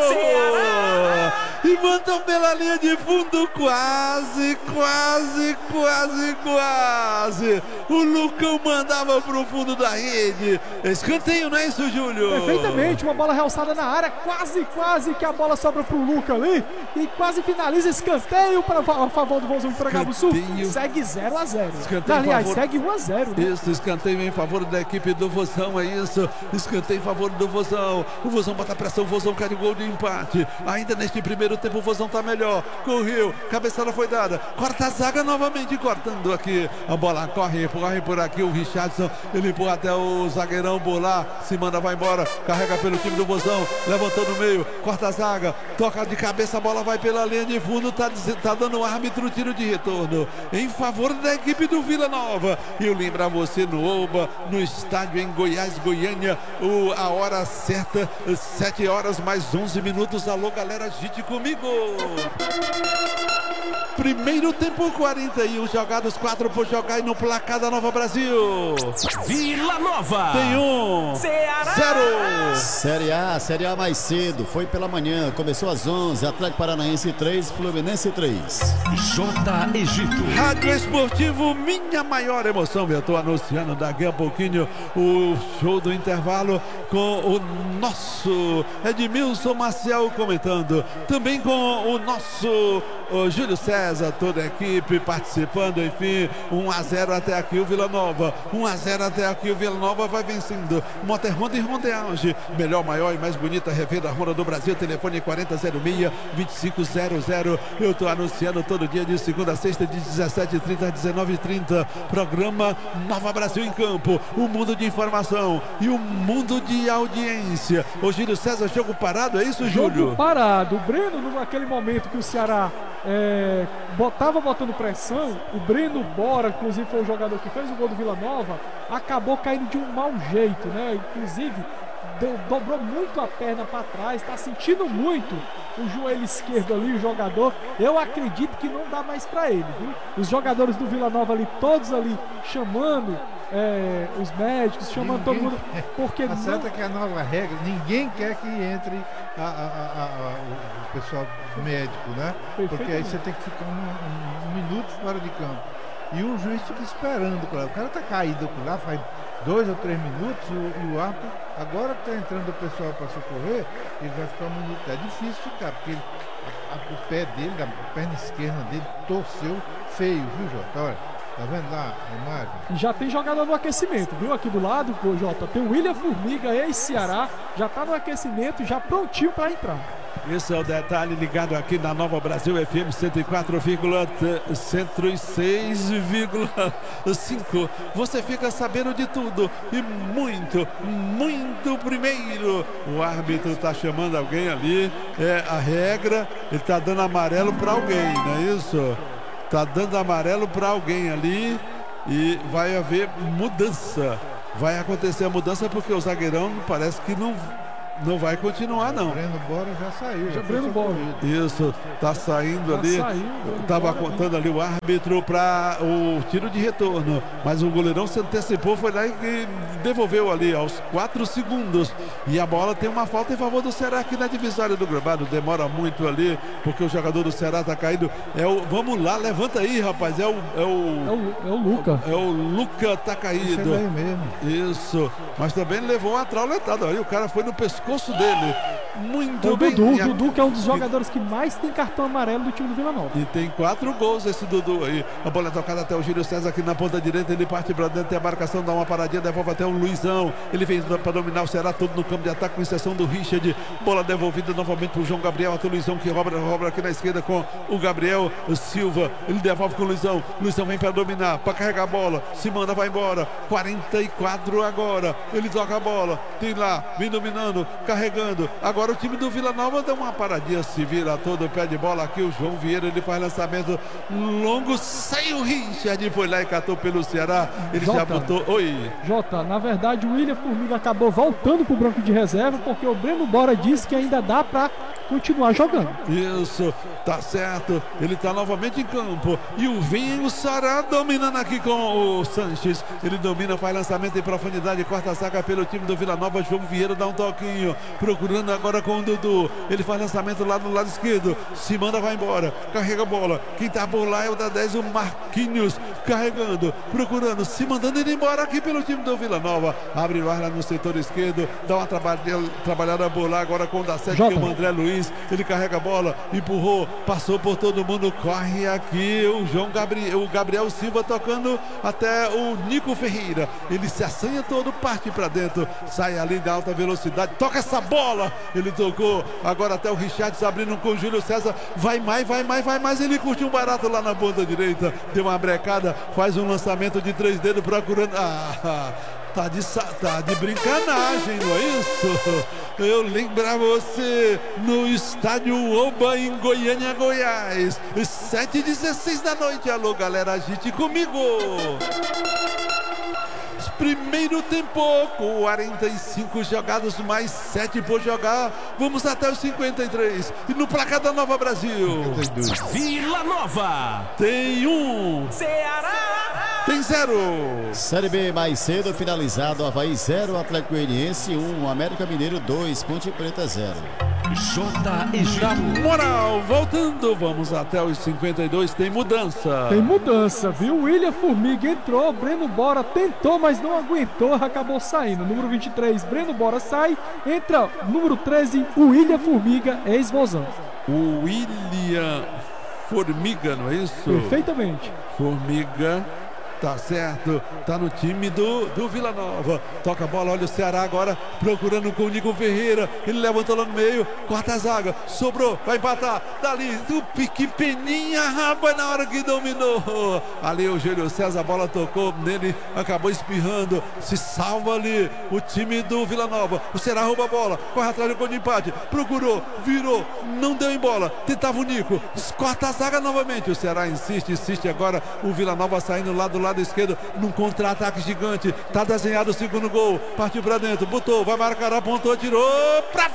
E mandou pela linha de fundo, quase, quase, quase, quase. O Lucão mandava pro fundo da rede. Escanteio, não é isso, Júlio? Perfeitamente, uma bola realçada na área, quase, quase que a bola sobra pro Luca ali e quase finaliza. Escanteio para a favor do Vozão para Cabo Sul. Segue zero a zero. Escanteio Aliás, favor... segue um a zero. Né? Isso, escanteio em favor da equipe do Vozão, é isso. Escanteio em favor do Vozão. O Vozão bota a pressão, o Vozão quer o gol de empate. Ainda neste primeiro tempo o Vozão tá melhor. Correu, cabeçada foi dada. Corta a zaga novamente, cortando aqui. A bola corre, corre por aqui o Richardson. Ele empurra até o zagueirão por lá. Se manda, vai embora. Carrega pelo time do Vozão. Levantou no meio, corta a zaga. Toca de cabeça, a bola vai pela linha de fundo. Tá, tá dando o árbitro tiro de retorno em favor da equipe do Vila Nova. E eu lembro a você no Oba, no estádio em Goiás, Goiânia, o, a hora certa, sete horas mais onze minutos. Alô, galera, agite comigo. Primeiro tempo, quarenta e um jogados, quatro por jogar e no placar da Nova Brasil. Vila Nova tem um, Ceará zero. Série A, Série A mais cedo, foi pela manhã, começou às onze, Atlético Paranaense três, Fluminense três. J Egito. Rádio Esportivo, minha maior emoção. Eu estou anunciando daqui a pouquinho o show do intervalo com o nosso Edmilson Maciel comentando. Também com o nosso o Júlio César, toda a equipe participando. Enfim, um a zero até aqui o Vila Nova. um a zero até aqui o Vila Nova vai vencendo. Motor Honda e Honda Auge. Melhor, maior e mais bonita revenda Honda do Brasil. Telefone quarenta zero seis, vinte e cinco zero zero. Eu estou anunciando todo dia de segunda a sexta, de dezessete e trinta a dezenove e trinta. Programa Nova Brasil em Campo. O mundo de informação e o mundo de audiência. O Júlio César, jogo parado, é isso, Júlio? Jogo parado. O Breno, naquele momento que o Ceará é, botava botando pressão, o Breno Bora, inclusive foi o jogador que fez o gol do Vila Nova, acabou caindo de um mau jeito, né? Inclusive deu, dobrou muito a perna para trás, está sentindo muito o joelho esquerdo ali, o jogador. Eu acredito que não dá mais para ele, viu? Os jogadores do Vila Nova ali, todos ali chamando é, os médicos, chamando todo mundo. Porque Tá certo não... que a nova regra, ninguém quer que entre a, a, a, a, o pessoal médico, né? Porque aí você tem que ficar um, um, um minuto fora de campo. E o juiz fica esperando, claro. O cara tá caído lá, faz dois ou três minutos e o, e o árbitro, agora que tá entrando o pessoal para socorrer, ele vai ficar um minuto. É difícil ficar, porque ele, a, a, o pé dele, a perna esquerda dele, torceu feio, viu, Jota? Olha, tá vendo lá a imagem? E já tem jogador no aquecimento, viu? Aqui do lado, pô, Jota, tem o William Formiga, ex-Ceará, já tá no aquecimento, já prontinho para entrar. Esse é o detalhe ligado aqui na Nova Brasil F M cento e quatro vírgula seis vírgula cinco. Você fica sabendo de tudo e muito, muito primeiro. O árbitro está chamando alguém ali, é a regra, ele está dando amarelo para alguém, não é isso? Está dando amarelo para alguém ali e vai haver mudança. Vai acontecer a mudança porque o zagueirão parece que não... Não vai continuar, não. O Breno Bora já saiu. Já Breno Bora. Isso, tá saindo Já ali. saiu, Tava Bora, contando ali o árbitro para o tiro de retorno. Mas o goleirão se antecipou, foi lá e devolveu ali aos quatro segundos. E a bola tem uma falta em favor do Ceará aqui na divisória do gramado. Demora muito ali, porque o jogador do Ceará tá caído. É o, vamos lá, levanta aí, rapaz. É o. É o, é o, é o Luca. É o Luca, tá caído. Isso mesmo. Isso. Mas também levou uma trauletada. Aí o cara foi no pescoço dele. Muito o bem. Dudu, o Dudu que é um dos jogadores que mais tem cartão amarelo do time do Vila Nova. E tem quatro gols esse Dudu aí. A bola é tocada até o Júlio César aqui na ponta direita. Ele parte para dentro, tem a marcação, dá uma paradinha, devolve até o Luizão. Ele vem para dominar o Ceará todo no campo de ataque, com exceção do Richard. Bola devolvida novamente para o João Gabriel. Até o Luizão que rouba, rouba aqui na esquerda com o Gabriel Silva. Ele devolve com o Luizão. Luizão vem para dominar, para carregar a bola. Se manda, vai embora. quarenta e quatro agora. Ele toca a bola. Tem lá, vem dominando, carregando. Agora o time do Vila Nova dá uma paradinha, se vira todo o pé de bola aqui. O João Vieira, ele faz lançamento longo, sai o Richard, foi lá e catou pelo Ceará. Ele Jota, já botou. Oi. Jota, na verdade o William Formiga acabou voltando pro banco de reserva porque o Breno Bora disse que ainda dá pra continuar jogando. Isso, tá certo. Ele tá novamente em campo. E o vem o Ceará dominando aqui com o Sanches. Ele domina, faz lançamento em profundidade, corta a saca pelo time do Vila Nova. João Vieira dá um toquinho, procurando agora com o Dudu. Ele faz lançamento lá do lado esquerdo. Se manda, vai embora. Carrega a bola. Quem tá por lá é o da dez, o Marquinhos. Carregando, procurando, se mandando ir embora aqui pelo time do Vila Nova. Abre o ar lá no setor esquerdo. Dá uma trabalhada, trabalhada por lá agora com o da sete, que é o André Luiz. Ele carrega a bola, empurrou, passou por todo mundo. Corre aqui o João Gabriel, o Gabriel Silva tocando até o Nico Ferreira. Ele se assanha todo, parte para dentro. Sai ali da alta velocidade. Toca essa bola. Ele tocou agora até o Richard abrindo com o Júlio César. Vai mais, vai mais, vai mais. Ele curtiu um barato lá na ponta direita. Deu uma brecada, faz um lançamento de três dedos procurando. Ah, tá de, tá de brincanagem, não é isso? Eu lembro a você no estádio Oba em Goiânia, Goiás. sete e dezesseis da noite. Alô, galera, agite comigo. Primeiro tempo, quarenta e cinco jogados, mais sete por jogar. Vamos até os cinquenta e três. E no placar da Nova Brasil, Vila Nova tem um, Ceará tem zero. Série B mais cedo finalizado. Avaí zero, Atlético Goianiense um, América Mineiro dois, Ponte Preta zero. J. Egito. Na moral, voltando, vamos até os cinquenta e dois, tem mudança. Tem mudança, viu? William Formiga entrou, Breno Bora tentou, mas não aguentou, acabou saindo. Número vinte e três, Breno Bora sai, entra número treze, o William Formiga, ex-Vozão. O William Formiga, não é isso? Perfeitamente. Formiga. Tá certo, tá no time do, do Vila Nova. Toca a bola, olha o Ceará agora procurando com o Nico Ferreira. Ele levantou lá no meio, corta a zaga, sobrou, vai empatar. Dali, o pique peninha, rapaz, na hora que dominou. Ali o Júlio César, a bola tocou nele, acabou espirrando. Se salva ali o time do Vila Nova. O Ceará rouba a bola, corre atrás do gol de empate. Procurou, virou, não deu em bola. Tentava o Nico, corta a zaga novamente. O Ceará insiste, insiste agora. O Vila Nova saindo lá do lado lado esquerdo, num contra-ataque gigante. Tá desenhado o segundo gol. Partiu pra dentro, botou, vai marcar, apontou, tirou pra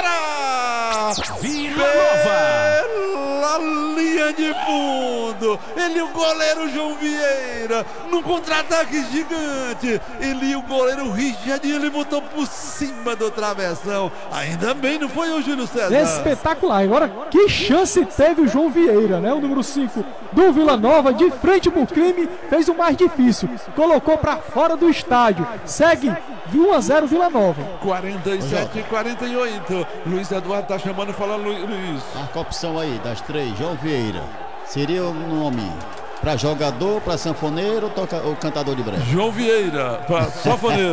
fora! Vila Nova! Pela linha de fundo, ele e o goleiro João Vieira, num contra-ataque gigante. Ele e o goleiro Richard, ele botou por cima do travessão. Ainda bem, não foi o Júlio César? Espetacular. Agora, que chance teve o João Vieira, né? O número cinco do Vila Nova, de frente pro crime, fez o mais difícil. Colocou pra fora do estádio. Segue um a zero Vila Nova. quarenta e sete e quarenta e oito. Luiz Eduardo tá chamando, falando, Luiz. Marca a opção aí, das três, João Vieira. Seria o nome pra jogador, pra sanfoneiro ou, toca, ou cantador de breve? João Vieira, pra sanfoneiro.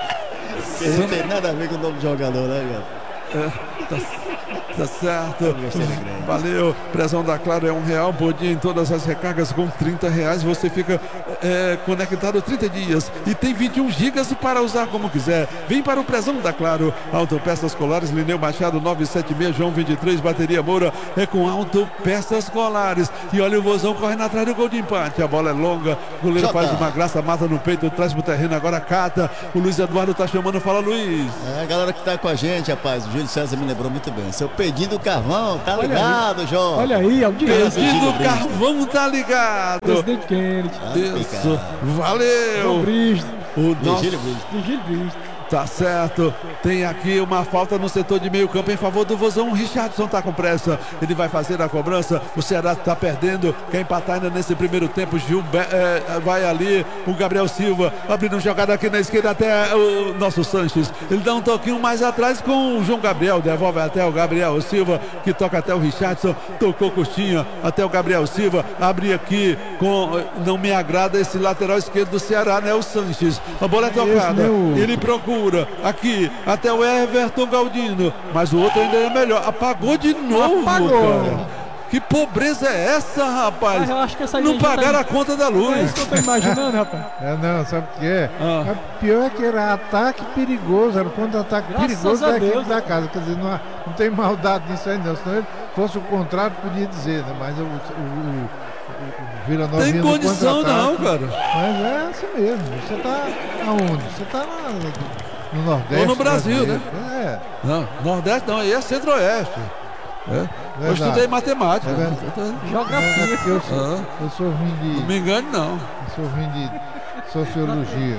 Não tem nada a ver com o nome de jogador, né, cara? É, tá, tá certo. Valeu. Prezão da Claro é um real por dia em todas as recargas. Com trinta reais você fica é, conectado trinta dias. E tem vinte e um gigas para usar como quiser. Vem para o Prezão da Claro. Autopeças Colares, Lineu Machado novecentos e setenta e seis, João vinte e três, Bateria Moura. É com Autopeças Colares. E olha o Vozão correndo atrás do gol de empate. A bola é longa. O goleiro Já faz tá. uma graça, mata no peito, traz pro terreno. Agora cata. O Luiz Eduardo tá chamando. Fala, Luiz. É, a galera que tá com a gente, rapaz, o Júlio César me lembrou muito bem. Seu Pedinho do Carvão, tá Olha ligado, João? Olha aí, audiência. Pedido Carvão tá ligado. Presidente Kennedy. Ah, Isso. picado. Valeu. João Bristo. O nosso... Virgílio Brito. Virgílio Bristo. Tá certo. Tem aqui uma falta no setor de meio campo em favor do Vozão. O Richardson tá com pressa. Ele vai fazer a cobrança. O Ceará tá perdendo. Quer empatar ainda nesse primeiro tempo. Gilber, é, vai ali. O Gabriel Silva abrindo jogada aqui na esquerda até o nosso Sanches. Ele dá um toquinho mais atrás com o João Gabriel. Devolve até o Gabriel Silva, que toca até o Richardson. Tocou Coxinha até o Gabriel Silva. Abre aqui com... Não me agrada esse lateral esquerdo do Ceará, né? O Sanches. A bola é tocada. Ele procura aqui até o Everton Galdino, mas o outro ainda é melhor. Apagou de novo, Apagou. cara. Que pobreza é essa, rapaz? Ah, eu acho que essa aí Não a gente pagaram tá- a conta da É luz. isso que eu tô imaginando, rapaz. É, não, sabe o que é? Ah. A pior é que era ataque perigoso, era um contra-ataque Graças perigoso a da equipe Deus. da casa. Quer dizer, não, há- não tem maldade nisso aí, não. Se ele fosse o contrário, podia dizer, né? Mas o, o, o, o Vila Nova Tem vinha no condição não, contra-ataque. cara. Mas é assim mesmo. Você tá aonde? Você tá na- no Nordeste. Ou no Brasil, brasileiro. É. Não, Nordeste não, aí é Centro-Oeste. É. Eu Verdade. estudei matemática. É verdade. É Geografia. porque eu sou, Ah, eu sou ruim não de, me engane, não. eu sou ruim de sociologia.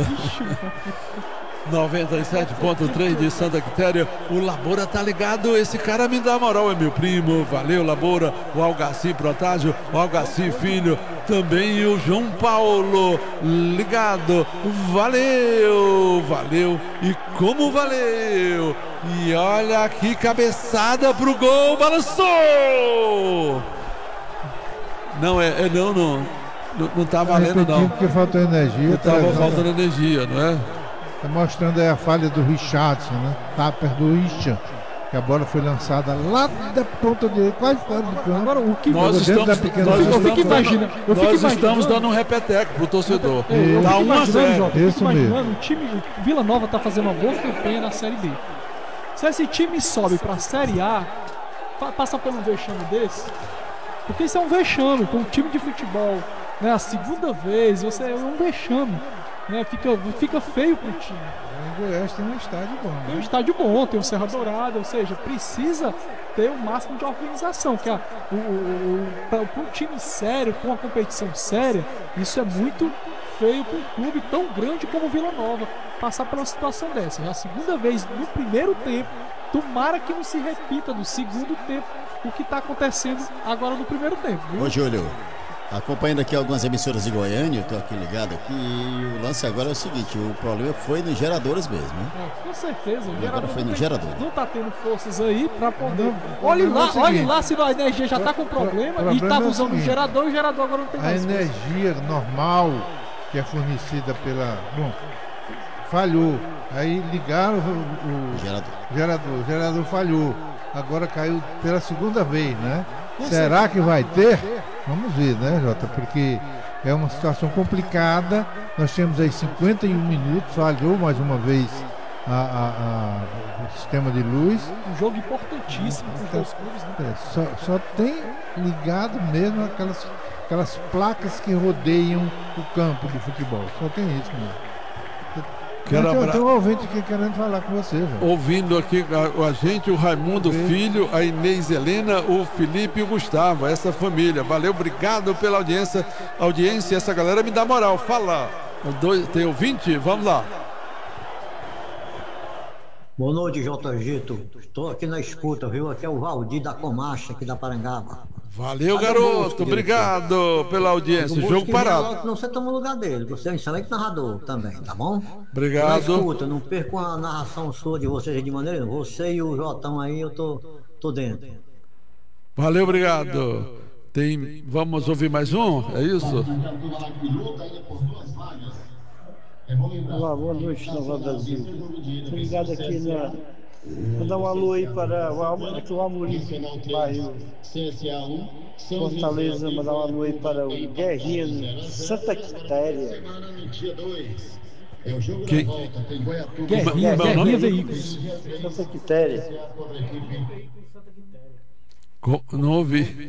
noventa e sete ponto três de Santa Quitéria. O Labora tá ligado. Esse cara me dá moral, é meu primo. Valeu, Labora. O Algaci Protásio, o Algaci Filho. Também o João Paulo ligado. Valeu, valeu. E como valeu. E olha que cabeçada pro gol. Balançou. Não, é, é não, não. Não, não tá valendo, Repetindo não. porque faltou energia. Não tá, tava tá- faltando energia, não é? tá mostrando aí a falha do Richardson, né? Tá perto do Richard, que a bola foi lançada lá da ponta direita, quase fora do campo. Agora, o que Nós Dentro estamos, da pequena nós área. eu fico estamos, imaginando. Eu fico nós imaginando. estamos dando um repeteco pro torcedor. Eu, eu Tá fico um a imaginando, zero. Jota, eu Isso fico imaginando, o time o Vila Nova tá fazendo uma boa campanha na Série B. Se esse time sobe pra Série A, fa- passa por um vexame desse, porque isso é um vexame, com um time de futebol, né? A segunda vez, você é um vexame, né? Fica, fica feio pro time. O Goiás tem um estádio bom, Tem um né? estádio bom, tem um Serra Dourada, ou seja, precisa ter o máximo de organização, que é o, o, para um time sério, com uma competição séria, isso é muito feio para um clube tão grande como o Vila Nova passar por uma situação dessa. É a segunda vez no primeiro tempo, tomara que não se repita no segundo tempo o que está acontecendo agora no primeiro tempo, viu? Ô, Júlio, acompanhando aqui algumas emissoras de Goiânia, eu tô aqui ligado aqui, e o lance agora é o seguinte, o problema foi nos geradores mesmo, né? É, com certeza. O agora gerador foi não no tem- gerador. Não tá tendo forças aí pra poder. Não, olhe o problema lá, é o olhe seguinte, lá se a energia já tá com pro- problema e problema tá é o usando o seguinte, gerador e o gerador agora não tem A mais força. energia normal que é fornecida pela. Bom, falhou. Aí ligaram o, o- O gerador. o gerador. O gerador falhou. Agora caiu pela segunda vez, né? Com Será que vai ter? Vamos ver, né, Jota? Porque é uma situação complicada. Nós temos aí cinquenta e um minutos, falhou mais uma vez a, a, a, o sistema de luz. Um jogo importantíssimo para os clubes, né? É, só, só tem ligado mesmo aquelas, aquelas placas que rodeiam o campo de futebol. Só tem isso mesmo. Quero tem, abra... tem um ouvinte aqui querendo falar com você, velho. Ouvindo aqui a, a gente, o Raimundo Filho, a Inês Helena, o Felipe e o Gustavo, essa família. Valeu, obrigado pela audiência. Audiência, essa galera me dá moral. Fala. Dois, tem ouvinte? Vamos lá. Boa noite, J. Gito. Estou aqui na escuta, viu? Aqui é o Valdir da Comacha, aqui da Parangaba. Valeu, garoto. Obrigado pela audiência. Jogo parado. Não, você toma o lugar dele. Você é um excelente narrador também, tá bom? Obrigado. Na escuta, não perco a narração sua de vocês de maneira nenhuma. Você e o Jotão aí, eu tô, tô dentro. Valeu, obrigado. Tem... Vamos ouvir mais um? É isso? Olá, boa noite, Nova Brasil. Estou ligado aqui na. Vou dar um alô aí para o Amorim, aqui o Amorim, bairro Fortaleza. Mandar um alô aí para o Guerrinha, Santa Quitéria. Quem? Guerrinha, Guerrinha, Guerrinha Veículos. Santa Quitéria. Não ouvi.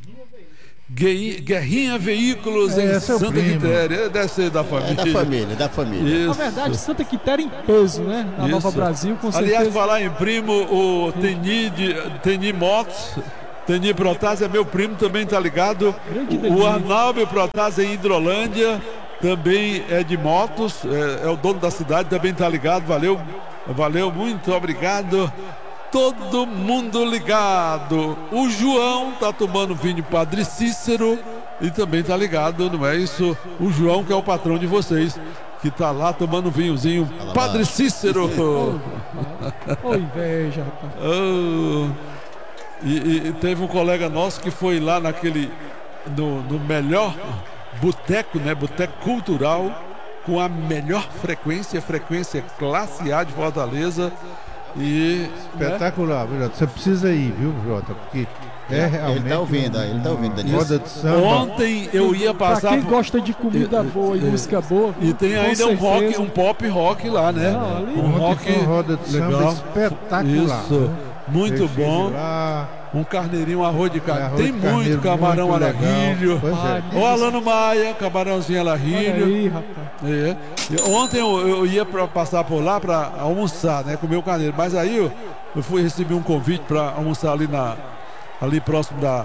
Guerrinha Veículos É, em esse é o Santa primo. Quitéria. Deve ser da família. É da família, da família. Isso. Na verdade, Santa Quitéria em peso, né? Na Isso. Nova Brasil, com Aliás, certeza. falar em primo, o Teni, de, Teni Motos, Teni Protásio é meu primo, também tá ligado. Grande O Teni. Arnaldo Protásio em Hidrolândia, também é de motos, é, é o dono da cidade, também tá ligado. Valeu, valeu, muito obrigado. Todo mundo ligado. O João tá tomando vinho Padre Cícero e também tá ligado, não é isso? O João, que é o patrão de vocês, que tá lá tomando vinhozinho Padre Cícero. Ô, inveja, rapaz. Oh. E, e teve um colega nosso que foi lá naquele, no, no melhor boteco, né? Boteco cultural, com a melhor frequência, frequência classe A de Fortaleza. E Espetacular, viu, Jota? Você precisa ir, viu, Jota? Porque é realmente. Ele tá ouvindo, ele tá ouvindo, Daniel. Roda de samba. ontem eu ia Pra passar. quem por- gosta de comida boa e música boa. E tem com ainda um rock, certeza. um pop rock lá, né? Não, ali- Um Ontem rock foi uma roda de samba legal. espetacular. Isso, viu? muito Eu estive bom. Lá, Um carneirinho, um arroz de é, carne. arroz Tem de muito carneiro camarão muito alarrilho. legal. Pois é. Ai, Ô Alano Maia, camarãozinho Olha alarrilho. aí, rapaz. É. E ontem eu, eu ia pra, passar por lá para almoçar, né? Comer o carneiro. Mas aí eu, eu fui receber um convite para almoçar ali, na, ali próximo da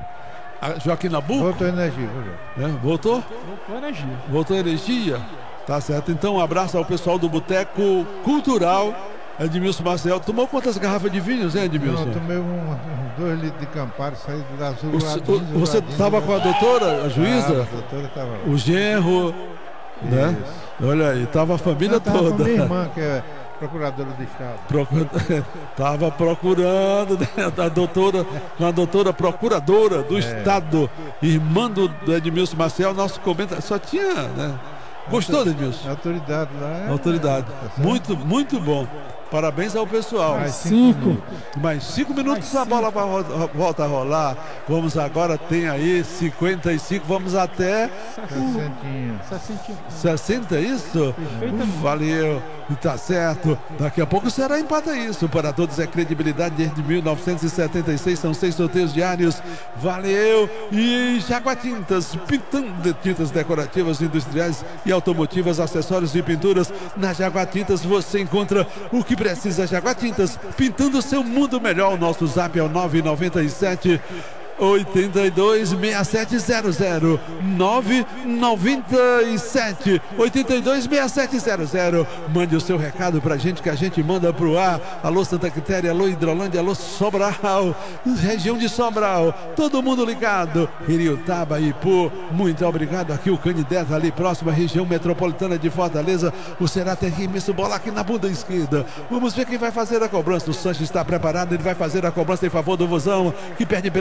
a Joaquim Nabuco. Voltou energia, viu, Jota? Né? Voltou? Voltou energia. Voltou energia? Tá certo. Então um abraço ao pessoal do Boteco Cultural. Edmilson Marcel. Tomou quantas garrafas de vinhos, hein, Não, Edmilson? eu tomei um, uns dois litros de Campari, saí do azul. O- o- Você estava com a doutora, a juíza? A doutora estava lá. O genro, né? Isso. Olha aí, tava a família Eu tava com toda. minha irmã, que é procuradora do Estado. Procura... Tava procurando, né? A doutora, com a doutora procuradora do Estado, irmã do, do Edmilson Marcel, nosso comentário. Só tinha, né? Gostou, A Edmilson? autoridade lá. É, Autoridade. tá certo? Muito, muito bom. Parabéns ao pessoal. Mais Cinco. Mais cinco minutos Mais a bola vai ro- volta a rolar. Vamos agora, tem aí cinquenta e cinco, vamos até Sessentinha. sessenta. sessenta, é isso? Perfeitamente. Valeu, e tá certo. Daqui a pouco será empata isso. Para todos é credibilidade desde mil novecentos e setenta e seis, são seis sorteios diários. Valeu! E Jaguatintas, pintando de tintas decorativas, industriais e automotivas, acessórios e pinturas. Na Jaguatintas você encontra o que precisa. Jaguatintas, pintando o seu mundo melhor. O nosso zap é o nove nove sete oitenta e dois, sessenta e sete zero zero. nove nove sete oitenta e dois, sessenta e sete zero zero. Mande o seu recado pra gente que a gente manda pro ar. Alô Santa Quitéria, alô Hidrolândia, alô Sobral, região de Sobral, todo mundo ligado. Iriutaba, Ipu, muito obrigado. Aqui o candidato ali próximo à região metropolitana de Fortaleza. O Será tem remisso, bola aqui na bunda esquerda. Vamos ver quem vai fazer a cobrança. O Sanches está preparado, ele vai fazer a cobrança em favor do Vozão, que perde pelo placar de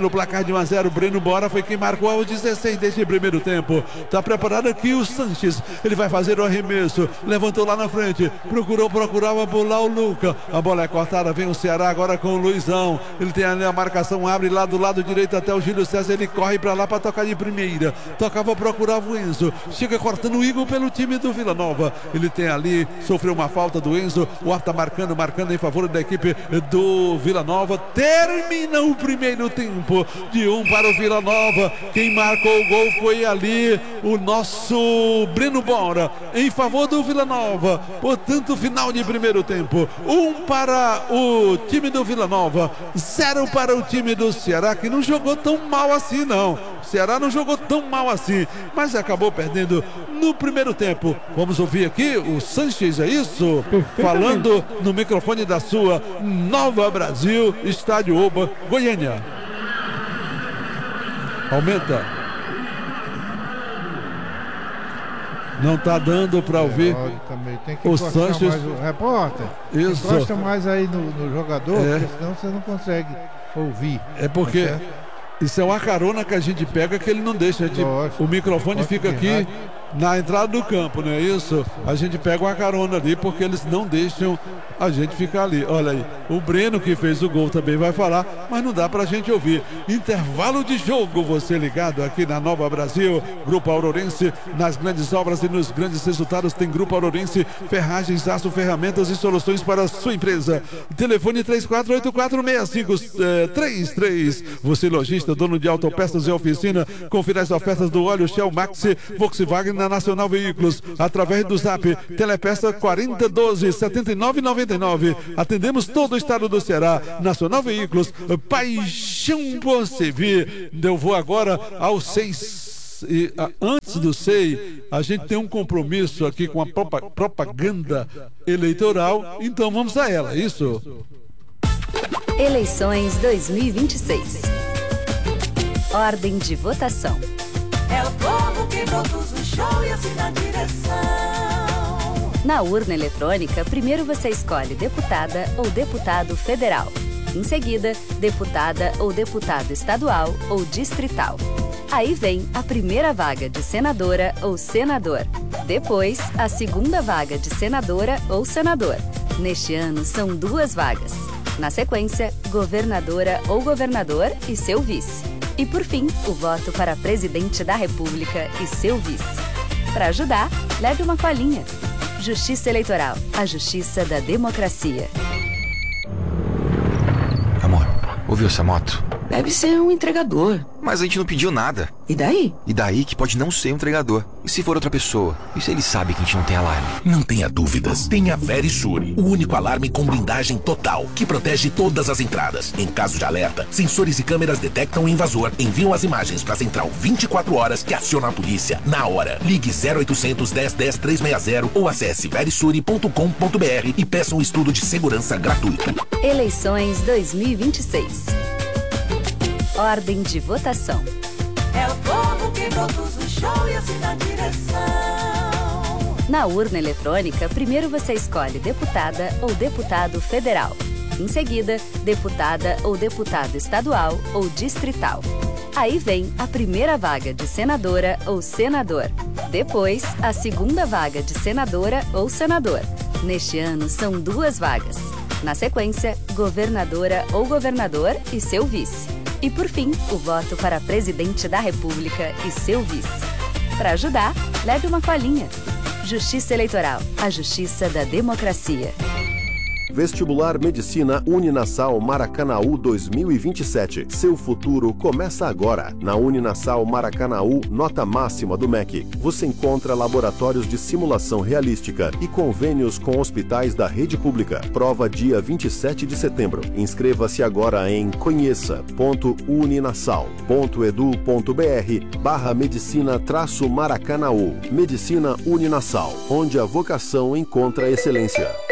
de um a zero. Breno Bora foi quem marcou aos dezesseis deste primeiro tempo. Tá preparado aqui o Sanches. Ele vai fazer o arremesso. Levantou lá na frente. Procurou, procurava pular o Luca. A bola é cortada. Vem o Ceará agora com o Luizão. Ele tem ali a marcação. Abre lá do lado direito até o Júlio César. Ele corre pra lá pra tocar de primeira. Tocava, procurava o Enzo. Chega cortando o Igor pelo time do Vila Nova. Ele tem ali, sofreu uma falta do Enzo. O árbitro tá marcando, marcando em favor da equipe do Vila Nova. Termina o primeiro tempo de um para o Vila Nova. Quem marcou o gol foi ali o nosso Breno Bora em favor do Vila Nova. Portanto, final de primeiro tempo. Um para o time do Vila Nova, zero para o time do Ceará, que não jogou tão mal assim, não. O Ceará não jogou tão mal assim, mas acabou perdendo no primeiro tempo. Vamos ouvir aqui o Sanches, é isso? Falando no microfone da sua Nova Brasil, Estádio Oba, Goiânia. Aumenta. Não está dando para ouvir. Também. Tem que o encostar Sanches. mais o repórter. Isso. Encosta mais aí no, no jogador, É. porque senão você não consegue ouvir. É porque Tá certo? isso é uma carona que a gente pega que ele não deixa de... Lógico. O microfone Pode fica vir aqui rádio. na entrada do campo, não é isso? A gente pega uma carona ali porque eles não deixam a gente ficar ali. Olha aí, o Breno que fez o gol também vai falar, mas não dá pra gente ouvir. Intervalo de jogo, você ligado aqui na Nova Brasil, Grupo Aurorense, nas grandes obras e nos grandes resultados tem Grupo Aurorense, ferragens, aço, ferramentas e soluções para a sua empresa. Telefone três quatro oito quatro seis cinco três três. Você lojista, dono de autopeças e oficina, confira as ofertas do óleo Shell Maxi Volkswagen na Nacional Veículos, através do Zap, Telepeça quarenta um dois, setenta e nove noventa e nove. Atendemos todo o estado do Ceará. Nacional Veículos, paixão por servir. Eu vou agora ao seis. E, a, antes do S E I, a gente tem um compromisso aqui com a propa, propaganda eleitoral, então vamos a ela, isso? Eleições dois mil e vinte e seis. Ordem de votação. É o povo que produz o show e assina a direção. Na urna eletrônica, primeiro você escolhe deputada ou deputado federal. Em seguida, deputada ou deputado estadual ou distrital. Aí vem a primeira vaga de senadora ou senador. Depois, a segunda vaga de senadora ou senador. Neste ano, são duas vagas. Na sequência, governadora ou governador e seu vice. E por fim, o voto para presidente da República e seu vice. Para ajudar, leve uma colinha. Justiça Eleitoral, a justiça da democracia. Amor, ouviu essa moto? Deve ser um entregador. Mas a gente não pediu nada. E daí? E daí que pode não ser um entregador. E se for outra pessoa? E se ele sabe que a gente não tem alarme? Não tenha dúvidas. Tenha Verisure, o único alarme com blindagem total, que protege todas as entradas. Em caso de alerta, sensores e câmeras detectam o invasor, enviam as imagens para a central vinte e quatro horas que aciona a polícia na hora. Ligue zero oitocentos, dez, dez, trezentos e sessenta ou acesse verisure ponto com ponto br e peça um estudo de segurança gratuito. Eleições dois mil e vinte e seis. Ordem de votação. É o povo que produz o show e assina a direção. Na urna eletrônica, primeiro você escolhe deputada ou deputado federal. Em seguida, deputada ou deputado estadual ou distrital. Aí vem a primeira vaga de senadora ou senador. Depois, a segunda vaga de senadora ou senador. Neste ano, são duas vagas. Na sequência, governadora ou governador e seu vice. E por fim, o voto para presidente da República e seu vice. Para ajudar, leve uma colinha. Justiça Eleitoral, a justiça da democracia. Vestibular Medicina Uninasal Maracanaú dois mil e vinte e sete. Seu futuro começa agora. Na Uninasal Maracanaú, nota máxima do M E C. Você encontra laboratórios de simulação realística e convênios com hospitais da rede pública. Prova dia vinte e sete de setembro. Inscreva-se agora em conheça ponto uninasal ponto edu ponto br barra medicina traço Maracanaú. Medicina Uninasal, onde a vocação encontra excelência.